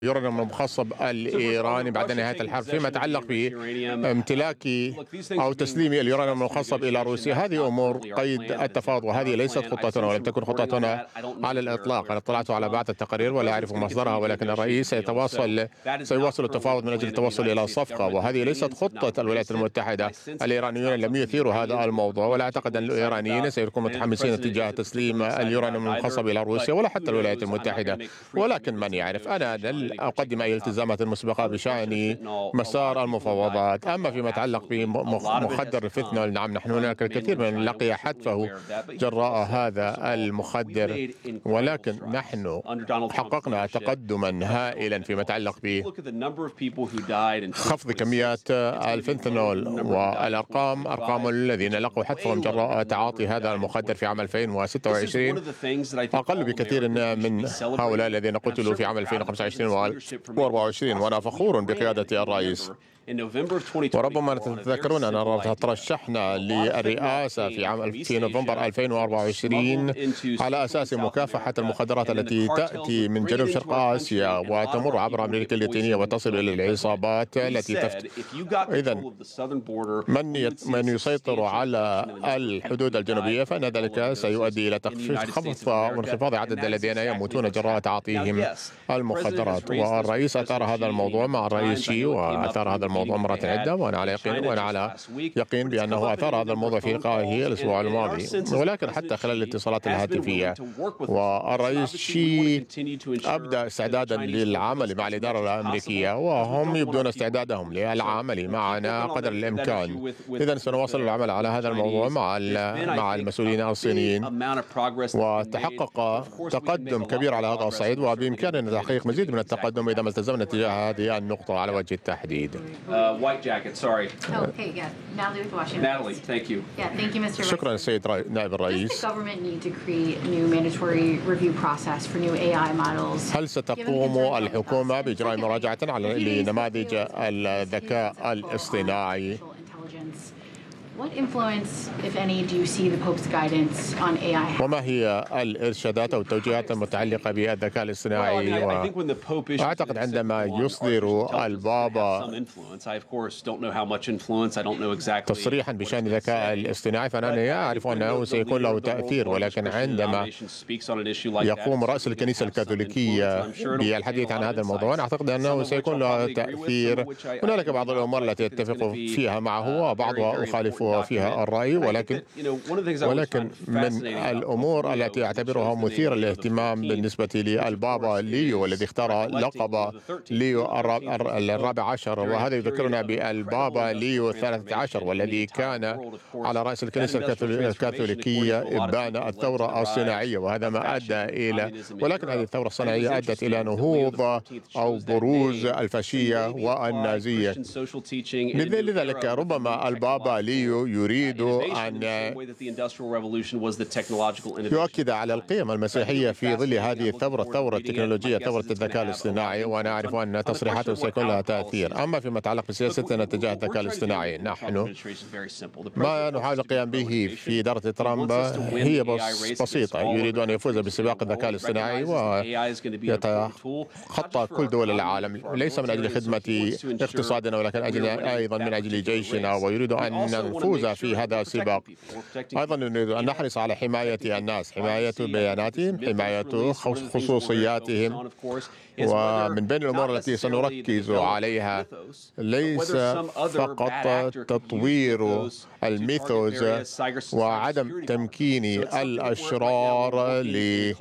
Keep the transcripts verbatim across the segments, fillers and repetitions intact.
اليورانيوم المخصب الإيراني بعد نهاية الحرب فيما يتعلق بامتلاك أو تسليم اليورانيوم المخصب إلى روسيا. هذه أمور قيد التفاوض، وهذه ليست خطتنا ولم تكن خطتنا على الإطلاق. أنا اطلعت على بعض التقارير ولا أعرف مصدرها، ولكن الرئيس سيتواصل سيواصل التفاوض من أجل التوصل إلى صفقة، وهذه ليست خطة الولايات المتحدة. الإيرانيون لم يثيروا هذا الموضوع، ولا أعتقد أن الإيرانيين سيكونوا متحمسين تجاه تسليم اليورانيوم المخصب إلى روسيا ولا حتى الولايات المتحدة. ولكن من يعرف، أنا لن أقدم أي التزامات مسبقة بشأن مسار المفاوضات. أما فيما يتعلق بمخدر الفيثنول، نعم، نحن هناك الكثير من لقي حتفه جراء هذا المخدر، ولكن نحن حققنا تقدما هائلا فيما يتعلق بخفض كميات الفيثنول، والأرقام أرقام الذين لقوا حتفهم جراء تعاطي هذا المخدر في عام ألفين وستة وعشرين أقل بكثير من هؤلاء الذين قتلوا في عام ألفين وخمسة وعشرين وأربعة وعشرين، وأنا فخور بقيادة الرئيس. وربما تتذكرون أننا ترشحنا للرئاسة في عام في نوفمبر ألفين وأربعة وعشرين على أساس مكافحة المخدرات التي تأتي من جنوب شرق آسيا وتمر عبر أمريكا اللاتينية وتصل إلى العصابات التي تفت. إذن من يت... من يسيطر على الحدود الجنوبية فإن ذلك سيؤدي إلى تخفيض وانخفاض عدد الذين يموتون جراء تعاطيهم المخدرات. والرئيس أثار هذا الموضوع مع الرئيس شي، وأثار هذا الموضوع مرة عدة، وأنا على يقين وأنا على يقين بأنه أثار هذا الموضوع في لقائه الأسبوع الماضي. ولكن حتى خلال الاتصالات الهاتفية، والرئيس شي أبدأ استعدادا للعمل مع الإدارة الأمريكية، وهم يبدون استعدادهم للعمل معنا قدر الإمكان. إذن سنواصل العمل على هذا الموضوع مع مع المسؤولين الصينيين، وتحقق تقدم كبير على هذا الصعيد، وبإمكاننا تحقيق مزيد من التقدم إذا ما التزمنا تجاه هذه النقطة على وجه التحديد. Uh, white jacket, sorry. Okay, yeah. Natalie with Washington. Natalie, thank you. Yeah, thank you, Mister شكرا السيد نائب الرئيس. Does the government need to create a new mandatory review process for new A I models? هل ستقوم الحكومة بإجراء مراجعة على لنماذج الذكاء الاصطناعي؟ What influence, if any, do you see the Pope's guidance on A I? وما هي الإرشادات أو التوجيهات المتعلقة بالذكاء الاصطناعي؟ وأعتقد عندما يصدر البابا تصريحا بشأن الذكاء الاصطناعي فأنا أعرف أنه سيكون له تأثير، ولكن عندما يقوم رأس الكنيسة الكاثوليكية بالحديث عن هذا الموضوع أنا أعتقد أنه سيكون له تأثير. هنالك بعض الأمور التي أتفق فيها معه وبعضها أخالف فيها الرأي، ولكن ولكن من الأمور التي أعتبرها مثيرة للاهتمام بالنسبة للبابا ليو الذي اختار لقب ليو الرابع عشر، وهذا يذكرنا بالبابا ليو الثالث عشر، والذي كان على رأس الكنيسة الكاثوليكية إبان الثورة الصناعية، وهذا ما أدى إلى ولكن هذه الثورة الصناعية أدت إلى نهوض أو بروز الفاشية والنازية. لذلك ربما البابا ليو يريد أن يؤكد على القيم المسيحية في ظل هذه الثورة الثورة التكنولوجية، ثورة الذكاء الاصطناعي، وأنا أعرف أن تصريحاته سيكون لها تأثير. أما فيما يتعلق بسياستنا تجاه الذكاء الاصطناعي، نحن ما نحاول القيام به في إدارة ترامب هي بسيطة، يريد أن يفوز بسباق الذكاء الاصطناعي ويتخطى كل دول العالم، ليس من أجل خدمة اقتصادنا ولكن أجل أيضا من أجل جيشنا، ويريد أن نفوز في هذا السباق. أيضا نريد أن نحرص على حماية الناس، حماية بياناتهم، حماية خصوصياتهم. ومن بين الأمور التي سنركز عليها ليس فقط تطوير الميثوز وعدم تمكين الأشرار ل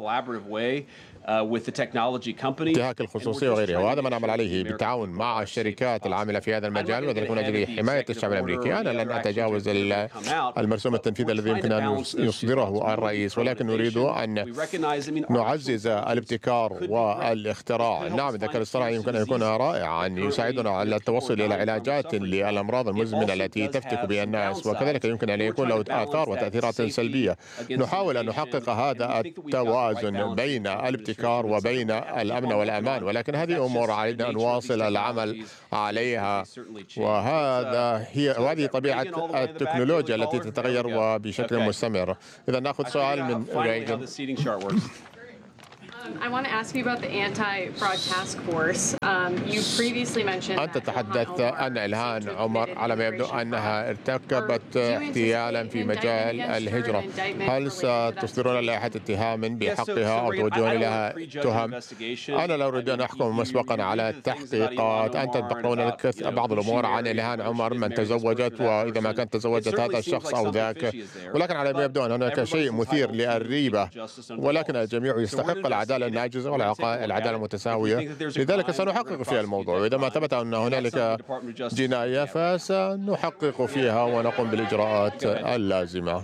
انتهاك الخصوصية وغيرها، وهذا ما نعمل عليه بالتعاون مع الشركات العاملة في هذا المجال، وذلك من أجل حماية الشعب الأمريكي. أنا لن أتجاوز المرسوم التنفيذي الذي يمكن أن يصدره الرئيس، ولكن نريد أن نعزز الابتكار والاختراع. نعم، الذكاء الاصطناعي يمكن أن يكون رائعا، يساعدنا على التوصل إلى علاجات للأمراض المزمنة التي تفتك بها الناس، وكذلك يمكن أن يكون له آثار وتأثيرات سلبية. نحاول أن نحقق هذا التوازن بين الابتكار وبين الأمن والأمان، ولكن هذه أمور علينا أن نواصل العمل عليها، وهذا هي وهذه طبيعة التكنولوجيا التي تتغير وبشكل مستمر. إذا نأخذ سؤال من ريغان. أنت تحدثت عن إلهام عمر، على ما يبدو أنها ارتكبت احتيالا في مجال الهجرة. هل ستصدرون لائحة اتهام بحقها أو توجهون لها تهم؟ أنا لا أريد أن أحكم مسبقا على التحقيقات. أنت تنقلون بعض الأمور عن إلهام عمر، من تزوجت وإذا ما كانت تزوجت هذا الشخص أو ذاك، ولكن على ما يبدو أن هناك شيء مثير للريبة، ولكن الجميع يستحق العدالة الناجزة والعدالة المتساوية، لذلك سنحقق في الموضوع، وإذا ما ثبت أن هنالك جناية فسنحقق فيها ونقوم بالإجراءات اللازمة.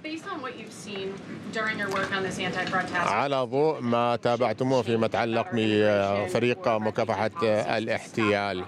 على ضوء ما تابعتموه فيما يتعلق بفريق مكافحة الاحتيال.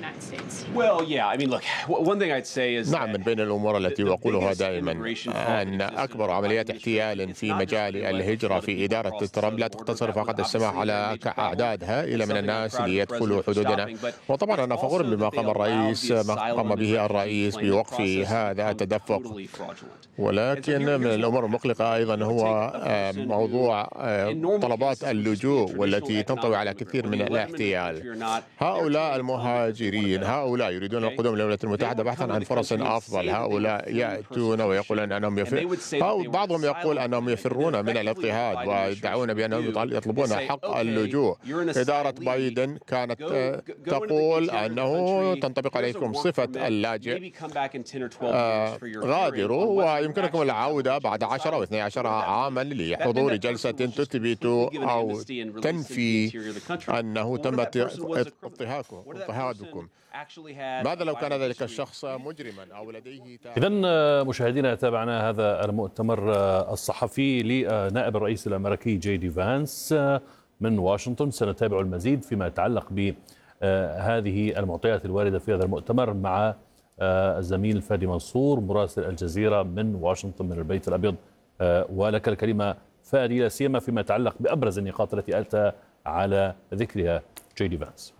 نعم، من بين الأمور التي أقولها دائما أن أكبر عمليات احتيال في مجال الهجرة في إدارة ترامب لا تقتصر فقط السماح على أعداد هائلة من الناس ليدخلوا حدودنا، وطبعا أنا فخور بما قام الرئيس ما قام به الرئيس بوقف هذا التدفق، ولكن من الأمور المقلقة أيضا هو موضوع طلبات اللجوء والتي تنطوي على كثير من الاحتيال. هؤلاء المهاجرين هؤلاء يريدون القدوم للولايات المتحدة بحثا عن فرص أفضل. هؤلاء يأتون ويقولون أنهم يفر... بعضهم يقول أنهم يفرون من الاضطهاد ويدعون بأنهم يطلبون حق اللجوء. إدارة بايدن كانت تقول أنه تنطبق عليكم صفة اللاجئ، آه غادروا ويمكنكم العودة بعد عشرة أو اثني عشر عاما لحضور جلسة تثبت أو تنفي أنه تم اضطهادكم. ماذا لو كان ذلك الشخص مجرما أو لديه؟ إذن مشاهدينا، تابعنا هذا المؤتمر الصحفي لنائب الرئيس الأمريكي جي دي فانس من واشنطن. سنتابع المزيد فيما يتعلق بهذه المعطيات الواردة في هذا المؤتمر مع الزميل فادي منصور مراسل الجزيرة من واشنطن من البيت الأبيض. ولك الكلمة فادي، لا سيما فيما يتعلق بأبرز النقاط التي أتى على ذكرها جي دي فانس.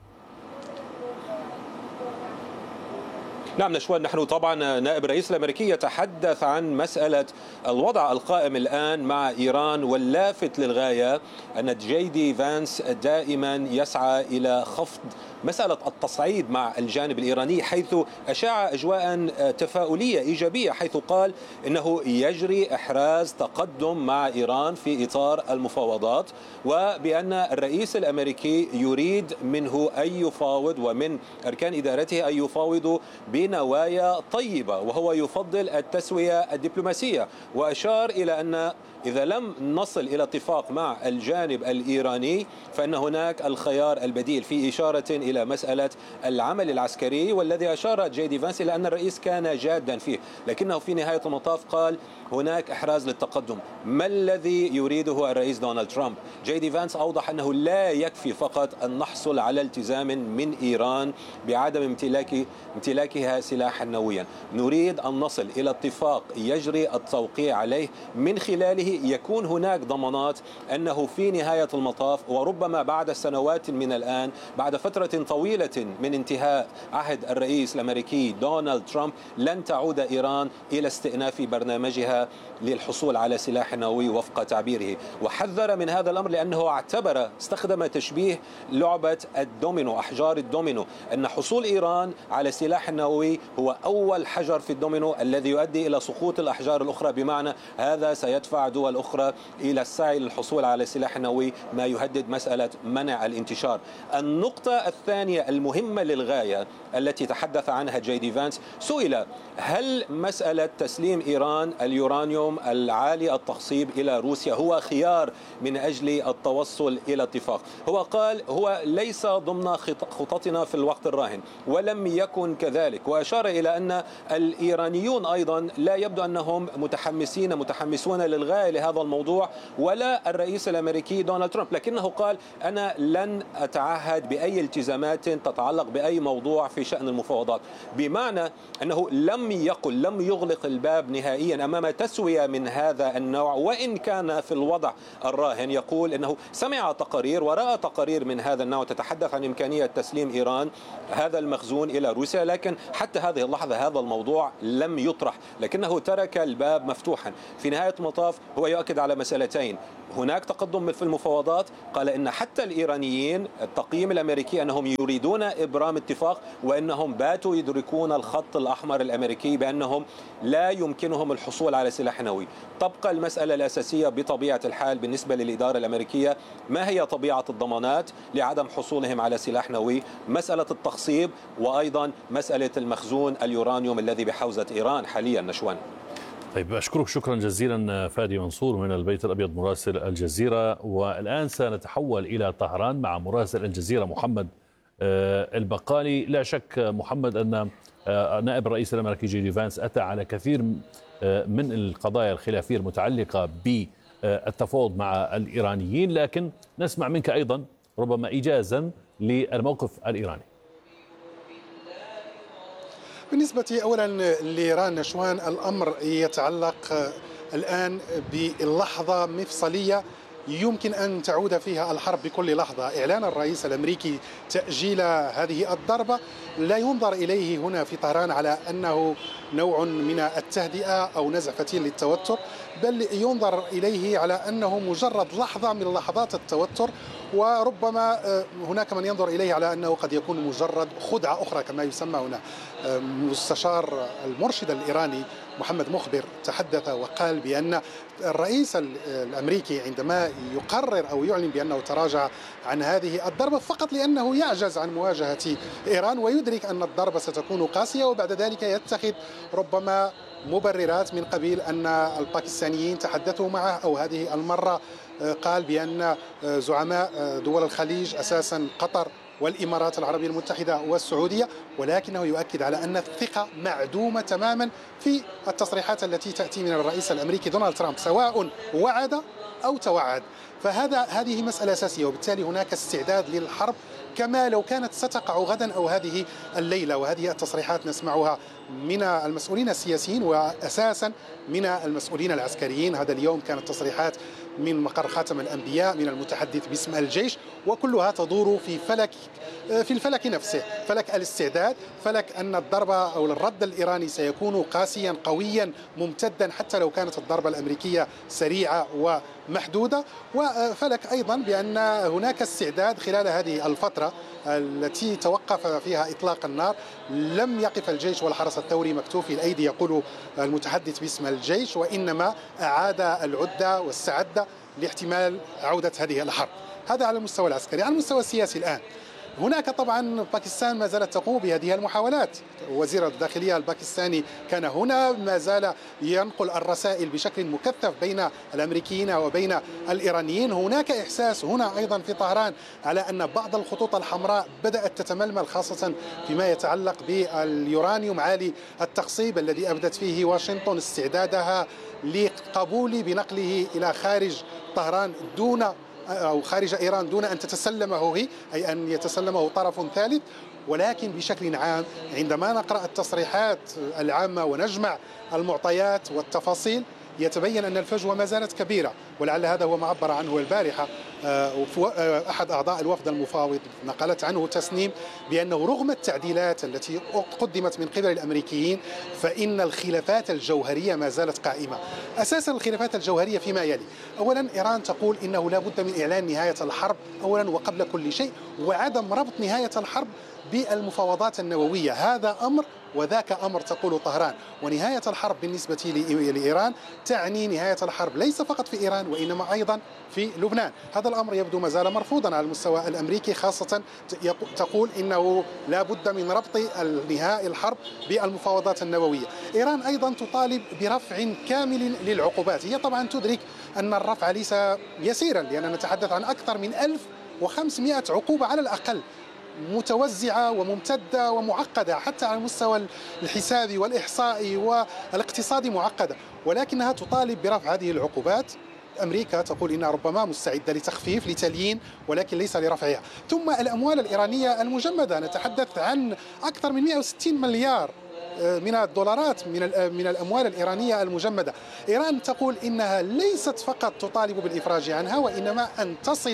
نعم نشوان، نحن طبعا نائب الرئيس الأمريكي يتحدث عن مسألة الوضع القائم الآن مع إيران، واللافت للغاية أن جي دي فانس دائما يسعى إلى خفض مسألة التصعيد مع الجانب الإيراني، حيث أشاع أجواء تفاؤلية إيجابية، حيث قال إنه يجري إحراز تقدم مع إيران في إطار المفاوضات، وبأن الرئيس الأمريكي يريد منه أن يفاوض ومن أركان إدارته أن يفاوضوا بنوايا طيبة، وهو يفضل التسوية الدبلوماسية، وأشار إلى أن إذا لم نصل إلى اتفاق مع الجانب الإيراني فإن هناك الخيار البديل، في إشارة إلى مسألة العمل العسكري، والذي أشار جي دي فانس إلى أن الرئيس كان جادا فيه، لكنه في نهاية المطاف قال هناك إحراز للتقدم. ما الذي يريده الرئيس دونالد ترامب؟ جي دي فانس أوضح أنه لا يكفي فقط أن نحصل على التزام من إيران بعدم امتلاك امتلاكها سلاحا نوويا، نريد أن نصل إلى اتفاق يجري التوقيع عليه، من خلاله يكون هناك ضمانات أنه في نهاية المطاف وربما بعد سنوات من الآن، بعد فترة طويلة من انتهاء عهد الرئيس الأمريكي دونالد ترامب، لن تعود إيران إلى استئناف برنامجها للحصول على سلاح نووي وفق تعبيره. وحذر من هذا الأمر لأنه اعتبر، استخدم تشبيه لعبة الدومينو، أحجار الدومينو، أن حصول إيران على سلاح نووي هو أول حجر في الدومينو الذي يؤدي إلى سقوط الأحجار الأخرى، بمعنى هذا سيدفع دول أخرى إلى السعي للحصول على سلاح نووي، ما يهدد مسألة منع الانتشار. النقطة الثانية المهمة للغاية التي تحدث عنها جي دي فانس، سئل هل مسألة تسليم إيران اليورانيوم العالي التخصيب إلى روسيا هو خيار من أجل التوصل إلى اتفاق؟ هو قال هو ليس ضمن خططنا في الوقت الراهن، ولم يكن كذلك، وأشار إلى أن الإيرانيون أيضا لا يبدو أنهم متحمسين متحمسون للغاية لهذا الموضوع، ولا الرئيس الأمريكي دونالد ترامب، لكنه قال أنا لن أتعهد بأي التزامات تتعلق بأي موضوع في شأن المفاوضات، بمعنى أنه لم يقل لم يغلق الباب نهائيا أمام تسوية من هذا النوع، وإن كان في الوضع الراهن يقول أنه سمع تقارير ورأى تقارير من هذا النوع تتحدث عن إمكانية تسليم إيران هذا المخزون إلى روسيا، لكن حتى هذه اللحظة هذا الموضوع لم يطرح، لكنه ترك الباب مفتوحا. في نهاية المطاف هو يؤكد على مسألتين: هناك تقدم في المفاوضات، قال إن حتى الإيرانيين التقييم الأمريكي أنهم يريدون إبرام اتفاق، وأنهم باتوا يدركون الخط الأحمر الأمريكي بأنهم لا يمكنهم الحصول على سلاح نووي. تبقى المسألة الأساسية بطبيعة الحال بالنسبة للإدارة الأمريكية: ما هي طبيعة الضمانات لعدم حصولهم على سلاح نووي؟ مسألة التخصيب، وأيضا مسألة المخزون اليورانيوم الذي بحوزة إيران حاليا. نشوان. طيب، أشكرك شكرا جزيلا فادي منصور من البيت الأبيض مراسل الجزيرة. والآن سنتحول إلى طهران مع مراسل الجزيرة محمد البقالي. لا شك محمد أن نائب الرئيس الأمريكي جي دي فانس أتى على كثير من القضايا الخلافية المتعلقة بالتفاوض مع الإيرانيين، لكن نسمع منك أيضا ربما إيجازا للموقف الإيراني. بالنسبة أولا لإيران نشوان، الأمر يتعلق الآن باللحظة مفصلية يمكن أن تعود فيها الحرب بكل لحظة. إعلان الرئيس الأمريكي تأجيل هذه الضربة لا ينظر إليه هنا في طهران على أنه نوع من التهدئة أو نزع فتيل للتوتر، بل ينظر إليه على أنه مجرد لحظة من لحظات التوتر، وربما هناك من ينظر إليه على أنه قد يكون مجرد خدعة أخرى كما يسمى هنا. مستشار المرشد الإيراني محمد مخبر تحدث وقال بأن الرئيس الأمريكي عندما يقرر أو يعلن بأنه تراجع عن هذه الضربة فقط لأنه يعجز عن مواجهة إيران ويدرك أن الضربة ستكون قاسية، وبعد ذلك يتخذ ربما مبررات من قبيل أن الباكستانيين تحدثوا معه، أو هذه المرة قال بأن زعماء دول الخليج أساسا قطر والإمارات العربية المتحدة والسعودية، ولكنه يؤكد على أن الثقة معدومة تماما في التصريحات التي تأتي من الرئيس الأمريكي دونالد ترامب، سواء وعد أو توعد. فهذا هذه مسألة أساسية، وبالتالي هناك استعداد للحرب كما لو كانت ستقع غدا أو هذه الليلة. وهذه التصريحات نسمعها من المسؤولين السياسيين وأساسا من المسؤولين العسكريين. هذا اليوم كانت تصريحات من مقر خاتم الأنبياء من المتحدث باسم الجيش، وكلها تدور في فلك في الفلك نفسه، فلك الاستعداد، فلك أن الضربة أو الرد الإيراني سيكون قاسيا قويا ممتدا حتى لو كانت الضربة الأمريكية سريعة ومحدودة، وفلك أيضا بأن هناك استعداد خلال هذه الفترة التي توقف فيها إطلاق النار. لم يقف الجيش والحرس الثوري مكتوفي الأيدي يقول المتحدث باسم الجيش، وإنما أعاد العدة واستعد لاحتمال عودة هذه الحرب. هذا على المستوى العسكري. على المستوى السياسي الآن هناك طبعا باكستان ما زالت تقوم بهذه المحاولات. وزير الداخلية الباكستاني كان هنا، ما زال ينقل الرسائل بشكل مكثف بين الأمريكيين وبين الإيرانيين. هناك إحساس هنا أيضا في طهران على أن بعض الخطوط الحمراء بدأت تتململ، خاصة فيما يتعلق باليورانيوم عالي التخصيب الذي أبدت فيه واشنطن استعدادها لقبول بنقله إلى خارج طهران دون أو خارج إيران دون أن تتسلمه هي، أي أن يتسلمه طرف ثالث. ولكن بشكل عام عندما نقرأ التصريحات العامة ونجمع المعطيات والتفاصيل يتبين أن الفجوة ما زالت كبيرة، ولعل هذا هو ما عبر عنه البارحة أحد أعضاء الوفد المفاوض. نقلت عنه تسنيم بأنه رغم التعديلات التي قدمت من قبل الأمريكيين فإن الخلافات الجوهرية ما زالت قائمة. أساسا الخلافات الجوهرية فيما يلي: أولا إيران تقول إنه لا بد من إعلان نهاية الحرب أولا وقبل كل شيء، وعدم ربط نهاية الحرب بالمفاوضات النووية. هذا أمر وذاك أمر تقول طهران. ونهاية الحرب بالنسبة لإيران تعني نهاية الحرب ليس فقط في إيران وإنما أيضا في لبنان. هذا الأمر يبدو ما زال مرفوضا على المستوى الأمريكي، خاصة تقول إنه لا بد من ربط نهاية الحرب بالمفاوضات النووية. إيران أيضا تطالب برفع كامل للعقوبات. هي طبعا تدرك أن الرفع ليس يسيرا، لأننا نتحدث عن أكثر من ألف وخمسمائة عقوبة على الأقل، متوزعة وممتدة ومعقدة حتى على المستوى الحسابي والإحصائي والاقتصادي معقدة، ولكنها تطالب برفع هذه العقوبات. أمريكا تقول إنها ربما مستعدة لتخفيف لتليين ولكن ليس لرفعها. ثم الأموال الإيرانية المجمدة، نتحدث عن أكثر من مئة وستين مليار من الدولارات من من الأموال الإيرانية المجمدة. إيران تقول إنها ليست فقط تطالب بالإفراج عنها وإنما أن تصل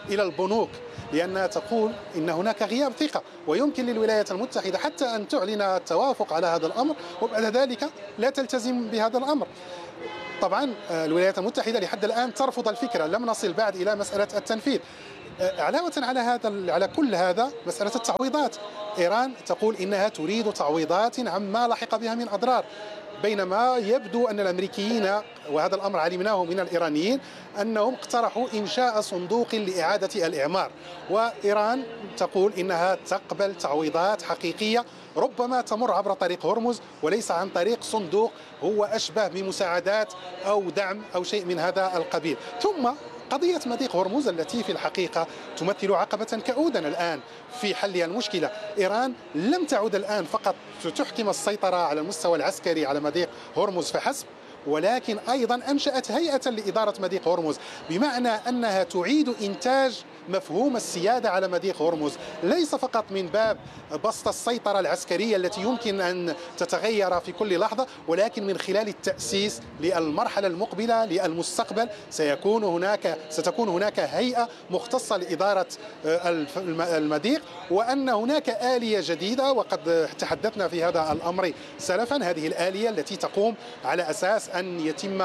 إلى البنوك، لأنها تقول إن هناك غياب ثقة، ويمكن للولايات المتحدة حتى أن تعلن التوافق على هذا الأمر وبعد ذلك لا تلتزم بهذا الأمر. طبعا الولايات المتحدة لحد الآن ترفض الفكرة، لم نصل بعد إلى مسألة التنفيذ. علاوة على هذا على كل هذا مسألة التعويضات، إيران تقول إنها تريد تعويضات عما لحق بها من أضرار، بينما يبدو أن الأمريكيين، وهذا الأمر علمناه من الإيرانيين، أنهم اقترحوا إنشاء صندوق لإعادة الإعمار، وإيران تقول إنها تقبل تعويضات حقيقية ربما تمر عبر طريق هرمز وليس عن طريق صندوق هو أشبه بمساعدات أو دعم أو شيء من هذا القبيل. ثم قضية مضيق هرمز التي في الحقيقة تمثل عقبة كؤودا الآن في حل المشكلة. إيران لم تعد الآن فقط تحكم السيطرة على المستوى العسكري على مضيق هرمز فحسب، ولكن أيضا أنشأت هيئة لإدارة مضيق هرمز، بمعنى أنها تعيد إنتاج مفهوم السيادة على مضيق هرمز، ليس فقط من باب بسط السيطرة العسكرية التي يمكن أن تتغير في كل لحظة، ولكن من خلال التأسيس للمرحلة المقبلة للمستقبل. سيكون هناك ستكون هناك هيئة مختصة لإدارة المضيق، وأن هناك آلية جديدة وقد تحدثنا في هذا الأمر سلفا. هذه الآلية التي تقوم على أساس أن يتم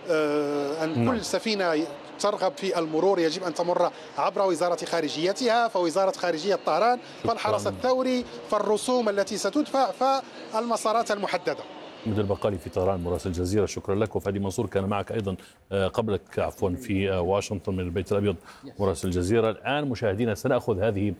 أن كل سفينة ترغب في المرور يجب أن تمر عبر وزارة خارجيتها، فوزارة خارجية طهران، فالحرس الثوري، فالرسوم التي ستدفع، فالمسارات المحددة. مدير بقالي في طهران مراسل الجزيرة، شكرا لك. وفادي منصور كان معك أيضا قبلك عفوا في واشنطن من البيت الأبيض مراسل الجزيرة. الآن مشاهدينا سنأخذ هذه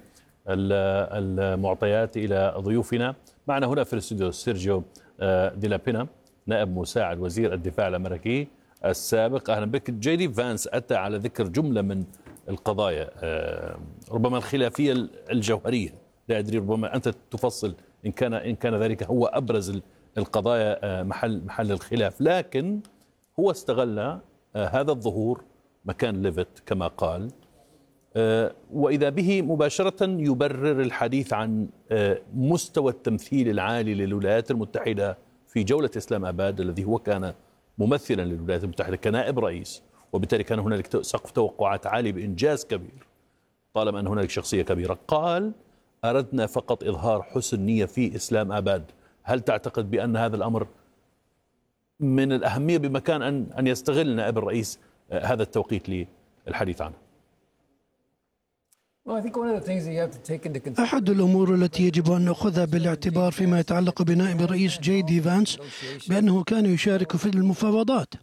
المعطيات إلى ضيوفنا. معنا هنا في الاستوديو سيرجيو دي لا بينا، نائب مساعد وزير الدفاع الأمريكي السابق. أهلا بك. جي دي فانس أتى على ذكر جملة من القضايا ربما الخلافية الجوهرية، لا أدري ربما أنت تفصل إن كان إن كان ذلك هو أبرز القضايا محل محل الخلاف، لكن هو استغل هذا الظهور مكان ليفت كما قال، وإذا به مباشرة يبرر الحديث عن مستوى التمثيل العالي للولايات المتحدة في جولة إسلام آباد، الذي هو كان ممثلا للولايات المتحدة كنائب رئيس، وبالتالي كان هنالك سقف توقعات عالي بإنجاز كبير طالما أن هنالك شخصية كبيرة. قال أردنا فقط إظهار حسن نية في إسلام آباد. هل تعتقد بأن هذا الأمر من الأهمية بمكان أن أن يستغل نائب الرئيس هذا التوقيت للحديث عنه؟ أحد الأمور التي يجب أن نأخذها بالاعتبار فيما يتعلق بنائب الرئيس جي دي فانس بأنه كان يشارك في المفاوضات.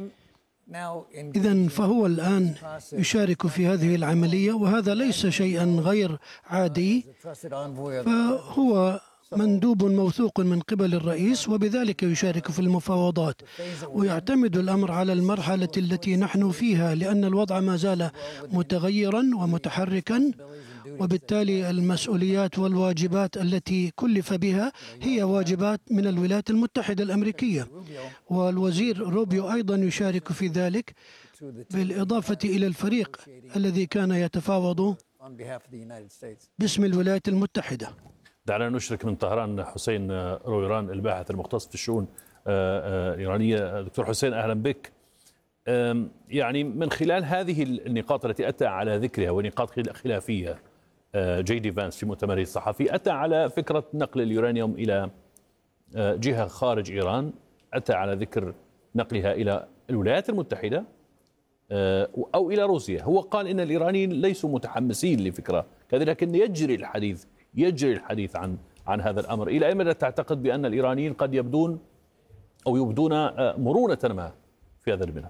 إذن فهو الآن يشارك في هذه العملية، وهذا ليس شيئا غير عادي، فهو مندوب موثوق من قبل الرئيس وبذلك يشارك في المفاوضات، ويعتمد الأمر على المرحلة التي نحن فيها، لأن الوضع ما زال متغيرا ومتحركا، وبالتالي المسؤوليات والواجبات التي كلف بها هي واجبات من الولايات المتحدة الأمريكية، والوزير روبيو أيضا يشارك في ذلك، بالإضافة إلى الفريق الذي كان يتفاوض باسم الولايات المتحدة. دعنا نشرك من طهران حسين رويران الباحث المختص في الشؤون الإيرانية. دكتور حسين أهلا بك. يعني من خلال هذه النقاط التي أتى على ذكرها ونقاط خلافية جي دي فانس في مؤتمره الصحفي، أتى على فكرة نقل اليورانيوم إلى جهة خارج إيران، أتى على ذكر نقلها إلى الولايات المتحدة أو إلى روسيا. هو قال إن الإيرانيين ليسوا متحمسين لفكرة كذا، لكن يجري الحديث يجري الحديث عن عن هذا الأمر. إلى أي مدى تعتقد بأن الإيرانيين قد يبدون أو يبدون مرونة ما في هذا الملف؟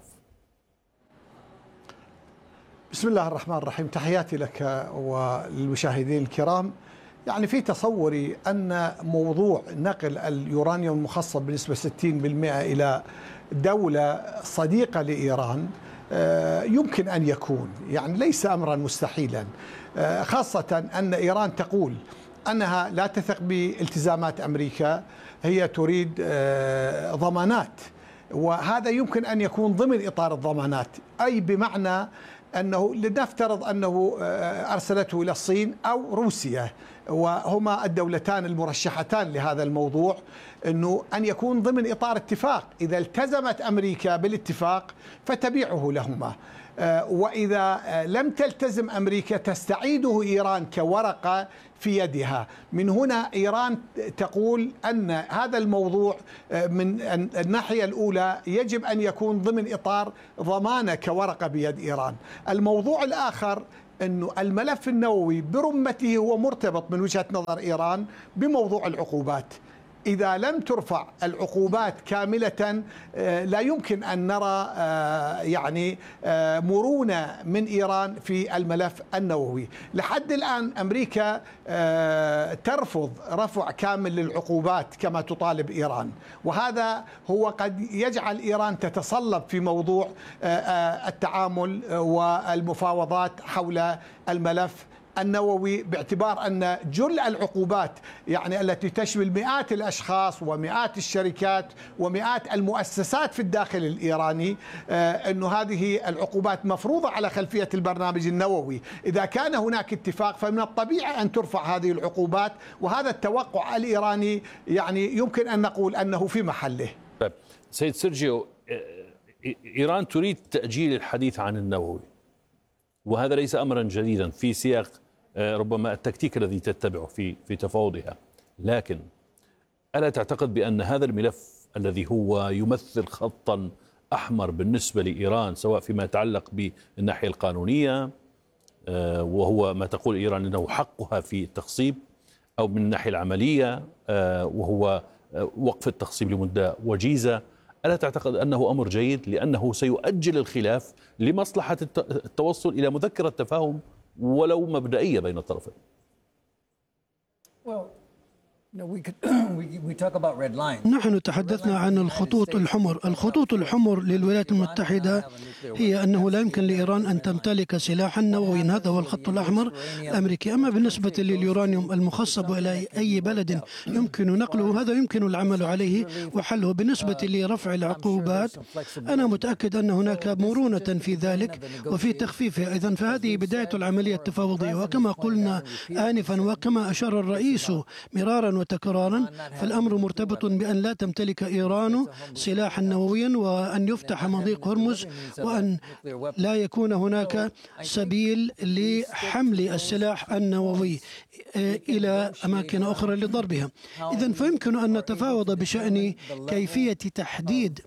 بسم الله الرحمن الرحيم، تحياتي لك وللمشاهدين الكرام. يعني في تصوري أن موضوع نقل اليورانيوم المخصب بنسبة ستين بالمئة إلى دولة صديقة لإيران يمكن أن يكون، يعني ليس أمرا مستحيلا، خاصة أن إيران تقول أنها لا تثق بالتزامات أمريكا، هي تريد ضمانات، وهذا يمكن أن يكون ضمن إطار الضمانات، أي بمعنى أنه لنفترض أنه أرسلته إلى الصين أو روسيا، وهما الدولتان المرشحتان لهذا الموضوع، أنه أن يكون ضمن إطار اتفاق، إذا التزمت أمريكا بالاتفاق فتبيعه لهما. وإذا لم تلتزم أمريكا تستعيده إيران كورقة في يدها. من هنا إيران تقول أن هذا الموضوع من الناحية الأولى يجب أن يكون ضمن إطار ضمانة كورقة بيد إيران. الموضوع الآخر أنه الملف النووي برمته هو مرتبط من وجهة نظر إيران بموضوع العقوبات. إذا لم ترفع العقوبات كاملة لا يمكن أن نرى يعني مرونة من إيران في الملف النووي. لحد الآن أمريكا ترفض رفع كامل للعقوبات كما تطالب إيران، وهذا هو قد يجعل إيران تتصلب في موضوع التعامل والمفاوضات حول الملف النووي، باعتبار أن جل العقوبات يعني التي تشمل مئات الأشخاص ومئات الشركات ومئات المؤسسات في الداخل الإيراني، أنه هذه العقوبات مفروضة على خلفية البرنامج النووي. إذا كان هناك اتفاق فمن الطبيعي أن ترفع هذه العقوبات، وهذا التوقع الإيراني يعني يمكن أن نقول أنه في محله. طيب سيد سيرجيو، إيران تريد تأجيل الحديث عن النووي، وهذا ليس أمرا جديدا في سياق ربما التكتيك الذي تتبعه في في تفاوضها، لكن ألا تعتقد بأن هذا الملف الذي هو يمثل خطا أحمر بالنسبة لإيران سواء فيما يتعلق بالناحية القانونية وهو ما تقول إيران أنه حقها في التخصيب، أو من الناحية العملية وهو وقف التخصيب لمدة وجيزة، ألا تعتقد أنه أمر جيد لأنه سيؤجل الخلاف لمصلحة التوصل إلى مذكرة تفاهم ولو مبدئية بين الطرفين؟ نحن تحدثنا عن الخطوط الحمر. الخطوط الحمر للولايات المتحدة هي أنه لا يمكن لإيران أن تمتلك سلاحا نوويا، هذا هو الخط الأحمر الأمريكي. أما بالنسبة لليورانيوم المخصب إلى أي بلد يمكن نقله، هذا يمكن العمل عليه وحله. بالنسبة لرفع العقوبات أنا متأكد أن هناك مرونة في ذلك وفي تخفيفها. إذن فهذه بداية العملية التفاوضية، وكما قلنا آنفا وكما أشار الرئيس مرارا وتكرارا، فالأمر مرتبط بأن لا تمتلك إيران سلاحا نوويا، وأن يفتح مضيق هرمز، وأن لا يكون هناك سبيل لحمل السلاح النووي إلى أماكن أخرى لضربها. إذن فيمكن أن نتفاوض بشأن كيفية تحديد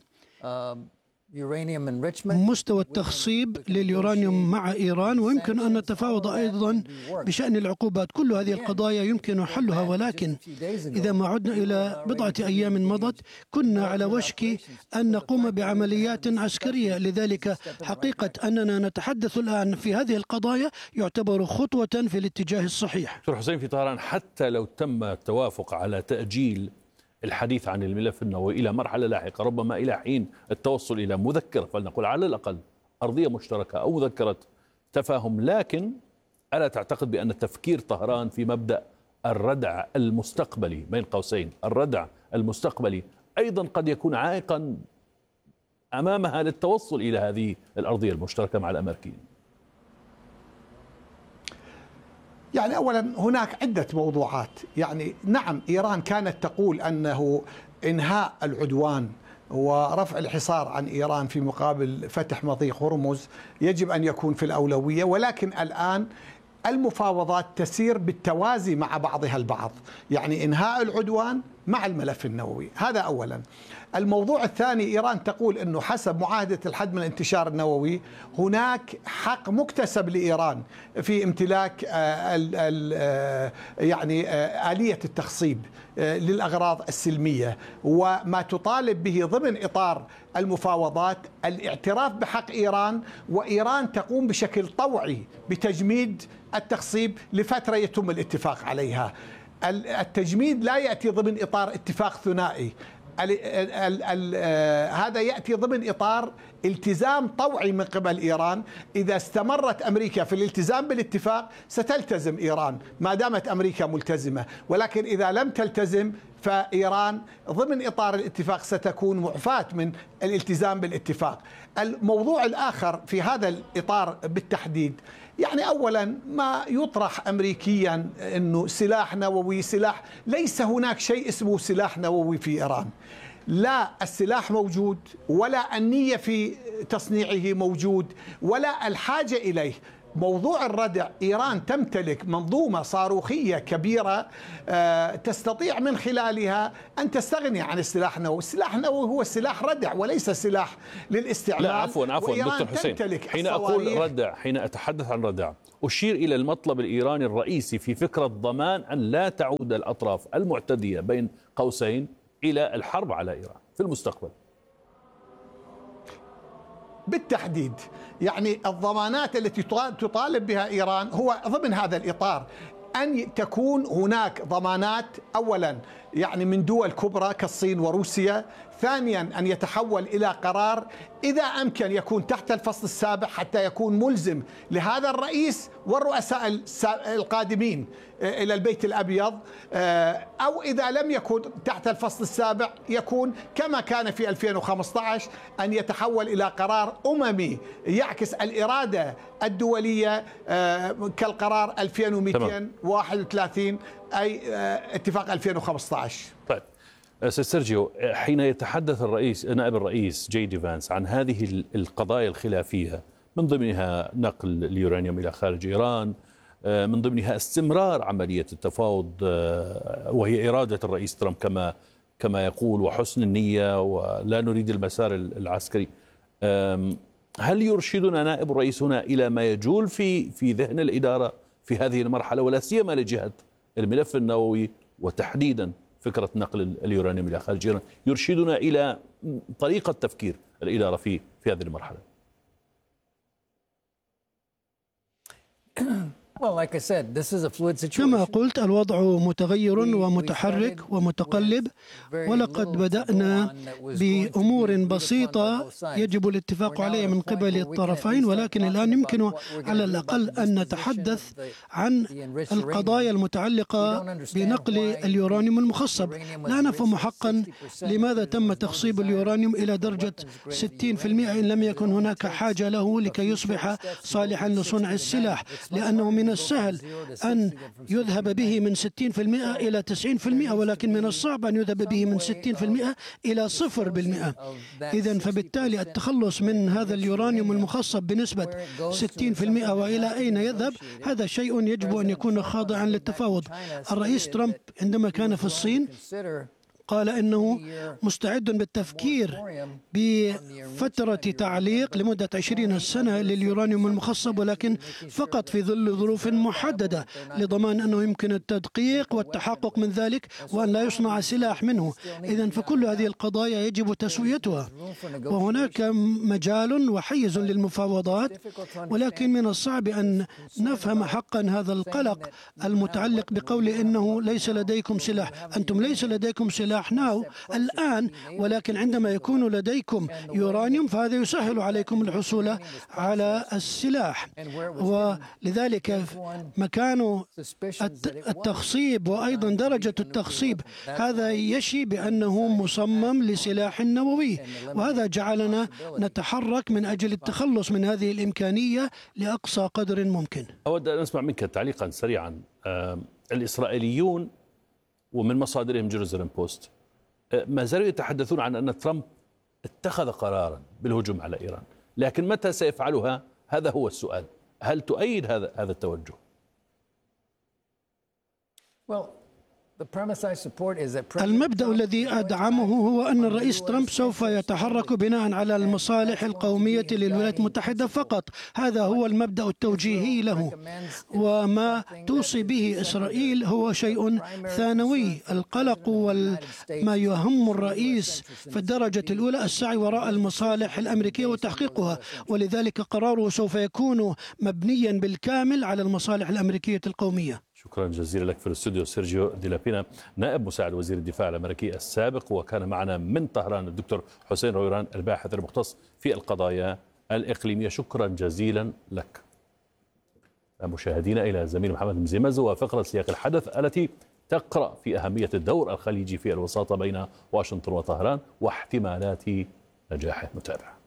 مستوى التخصيب لليورانيوم مع إيران، ويمكن أن نتفاوض أيضا بشأن العقوبات. كل هذه القضايا يمكن حلها، ولكن إذا ما عدنا إلى بضعة أيام مضت كنا على وشك أن نقوم بعمليات عسكرية. لذلك حقيقة أننا نتحدث الآن في هذه القضايا يعتبر خطوة في الاتجاه الصحيح. دكتور حسين في طهران، حتى لو تم التوافق على تأجيل الحديث عن الملف النووي إلى مرحلة لاحقة، ربما إلى حين التوصل إلى مذكرة، فلنقول على الأقل أرضية مشتركة أو مذكرة تفاهم، لكن ألا تعتقد بأن تفكير طهران في مبدأ الردع المستقبلي بين قوسين الردع المستقبلي أيضا قد يكون عائقا أمامها للتوصل إلى هذه الأرضية المشتركة مع الأمريكيين؟ يعني أولا هناك عدة موضوعات. يعني نعم إيران كانت تقول أنه إنهاء العدوان ورفع الحصار عن إيران في مقابل فتح مضيق هرمز يجب أن يكون في الأولوية، ولكن الآن المفاوضات تسير بالتوازي مع بعضها البعض، يعني إنهاء العدوان مع الملف النووي، هذا أولا. الموضوع الثاني، إيران تقول أنه حسب معاهدة الحد من الانتشار النووي هناك حق مكتسب لإيران في امتلاك ال ال يعني آلية التخصيب للأغراض السلمية، وما تطالب به ضمن إطار المفاوضات الاعتراف بحق إيران، وإيران تقوم بشكل طوعي بتجميد التخصيب لفترة يتم الاتفاق عليها. التجميد لا يأتي ضمن إطار اتفاق ثنائي، ال ال ال هذا يأتي ضمن إطار التزام طوعي من قبل إيران. إذا استمرت أمريكا في الالتزام بالاتفاق ستلتزم إيران ما دامت أمريكا ملتزمة، ولكن إذا لم تلتزم فإيران ضمن إطار الاتفاق ستكون معفاة من الالتزام بالاتفاق. الموضوع الآخر في هذا الإطار بالتحديد، يعني أولا ما يطرح أمريكيا أنه سلاح نووي سلاح، ليس هناك شيء اسمه سلاح نووي في إيران. لا السلاح موجود، ولا النية في تصنيعه موجود، ولا الحاجة إليه. موضوع الردع، إيران تمتلك منظومة صاروخية كبيرة تستطيع من خلالها أن تستغني عن السلاح النووي. السلاح النووي هو السلاح ردع وليس سلاح للاستعمال. لا عفوا عفوا دكتور حسين، حين أقول ردع، حين أتحدث عن ردع أشير إلى المطلب الإيراني الرئيسي في فكرة ضمان أن لا تعود الأطراف المعتدية بين قوسين إلى الحرب على إيران في المستقبل. بالتحديد يعني الضمانات التي تطالب بها إيران هو ضمن هذا الإطار، أن تكون هناك ضمانات أولا يعني من دول كبرى كالصين وروسيا، ثانيا أن يتحول إلى قرار إذا أمكن يكون تحت الفصل السابع حتى يكون ملزم لهذا الرئيس والرؤساء القادمين إلى البيت الأبيض، أو إذا لم يكن تحت الفصل السابع يكون كما كان في ألفين وخمسة عشر أن يتحول إلى قرار أممي يعكس الإرادة الدولية كالقرار ألفين ومئتين وواحد وثلاثين أي اتفاق ألفين وخمسة عشر. طيب أستاذ سيرجيو، حين يتحدث الرئيس نائب الرئيس جي دي فانس عن هذه القضايا الخلافية من ضمنها نقل اليورانيوم إلى خارج إيران، من ضمنها استمرار عملية التفاوض وهي إرادة الرئيس ترامب كما كما يقول وحسن النية ولا نريد المسار العسكري، هل يرشدنا نائب الرئيس هنا إلى ما يجول في في ذهن الإدارة في هذه المرحلة ولا سيما لجهة الملف النووي وتحديدا فكرة نقل اليورانيوم إلى خارج إيران، يرشدنا إلى طريقة تفكير الإدارة في في هذه المرحلة؟ كما قلت الوضع متغير ومتحرك ومتقلب، ولقد بدأنا بأمور بسيطة يجب الاتفاق عليها من قبل الطرفين، ولكن الآن يمكن على الأقل أن نتحدث عن القضايا المتعلقة بنقل اليورانيوم المخصب. لا نفهم حقا لماذا تم تخصيب اليورانيوم إلى درجة ستين بالمئة إن لم يكن هناك حاجة له لكي يصبح صالحا لصنع السلاح، لأنه من السهل أن يذهب به من ستين بالمئة إلى تسعين بالمئة، ولكن من الصعب أن يذهب به من ستين بالمئة إلى صفر بالمئة. إذن فبالتالي التخلص من هذا اليورانيوم المخصب بنسبة ستين بالمئة وإلى أين يذهب، هذا شيء يجب أن يكون خاضعا للتفاوض. الرئيس ترامب عندما كان في الصين قال إنه مستعد بالتفكير بفترة تعليق لمدة عشرين سنة لليورانيوم المخصب، ولكن فقط في ظل ظروف محددة لضمان أنه يمكن التدقيق والتحقق من ذلك وأن لا يصنع سلاح منه. إذن فكل هذه القضايا يجب تسويتها، وهناك مجال وحيز للمفاوضات، ولكن من الصعب أن نفهم حقا هذا القلق المتعلق بقول إنه ليس لديكم سلاح. أنتم ليس لديكم سلاح ناو الآن، ولكن عندما يكون لديكم يورانيوم فهذا يسهل عليكم الحصول على السلاح، ولذلك مكان التخصيب وأيضا درجة التخصيب هذا يشي بأنه مصمم لسلاح نووي، وهذا جعلنا نتحرك من أجل التخلص من هذه الإمكانية لأقصى قدر ممكن. أود أن أسمع منك تعليقا سريعا. الإسرائيليون ومن مصادرهم جيروزالم بوست ما زالوا يتحدثون عن أن ترامب اتخذ قرارا بالهجوم على إيران، لكن متى سيفعلها؟ هذا هو السؤال. هل تؤيد هذا هذا التوجه؟ المبدأ الذي أدعمه هو أن الرئيس ترامب سوف يتحرك بناء على المصالح القومية للولايات المتحدة فقط. هذا هو المبدأ التوجيهي له، وما توصي به إسرائيل هو شيء ثانوي. القلق وما يهم الرئيس في الدرجة الأولى السعي وراء المصالح الأمريكية وتحقيقها، ولذلك قراره سوف يكون مبنيا بالكامل على المصالح الأمريكية القومية. شكرا جزيلا لك في الاستوديو سيرجيو دي لابينا، نائب مساعد وزير الدفاع الأمريكي السابق، وكان معنا من طهران الدكتور حسين رويران الباحث المختص في القضايا الإقليمية. شكرا جزيلا لك. مشاهدينا إلى زميل محمد مزيمز وفقرة سياق الحدث التي تقرأ في أهمية الدور الخليجي في الوساطة بين واشنطن وطهران واحتمالات نجاحه. نتابع.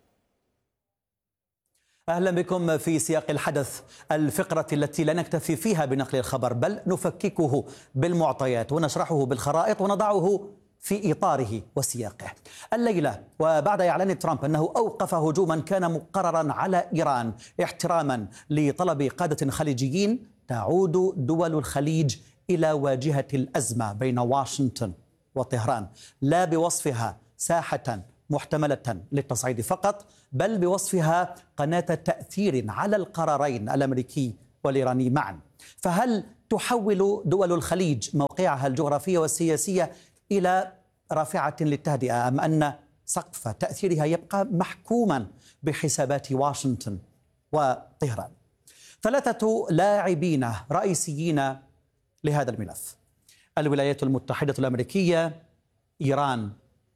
أهلا بكم في سياق الحدث، الفقرة التي لا نكتفي فيها بنقل الخبر بل نفككه بالمعطيات ونشرحه بالخرائط ونضعه في إطاره وسياقه. الليلة وبعد إعلان ترامب أنه أوقف هجوما كان مقررا على إيران احتراما لطلب قادة خليجيين، تعود دول الخليج إلى واجهة الأزمة بين واشنطن وطهران، لا بوصفها ساحة محتملة للتصعيد فقط، بل بوصفها قناة تأثير على القرارين الأمريكي والإيراني معا. فهل تحول دول الخليج موقعها الجغرافي والسياسي إلى رافعة للتهدئة، أم أن سقف تأثيرها يبقى محكوما بحسابات واشنطن وطهران؟ ثلاثة لاعبين رئيسيين لهذا الملف: الولايات المتحدة الأمريكية، إيران،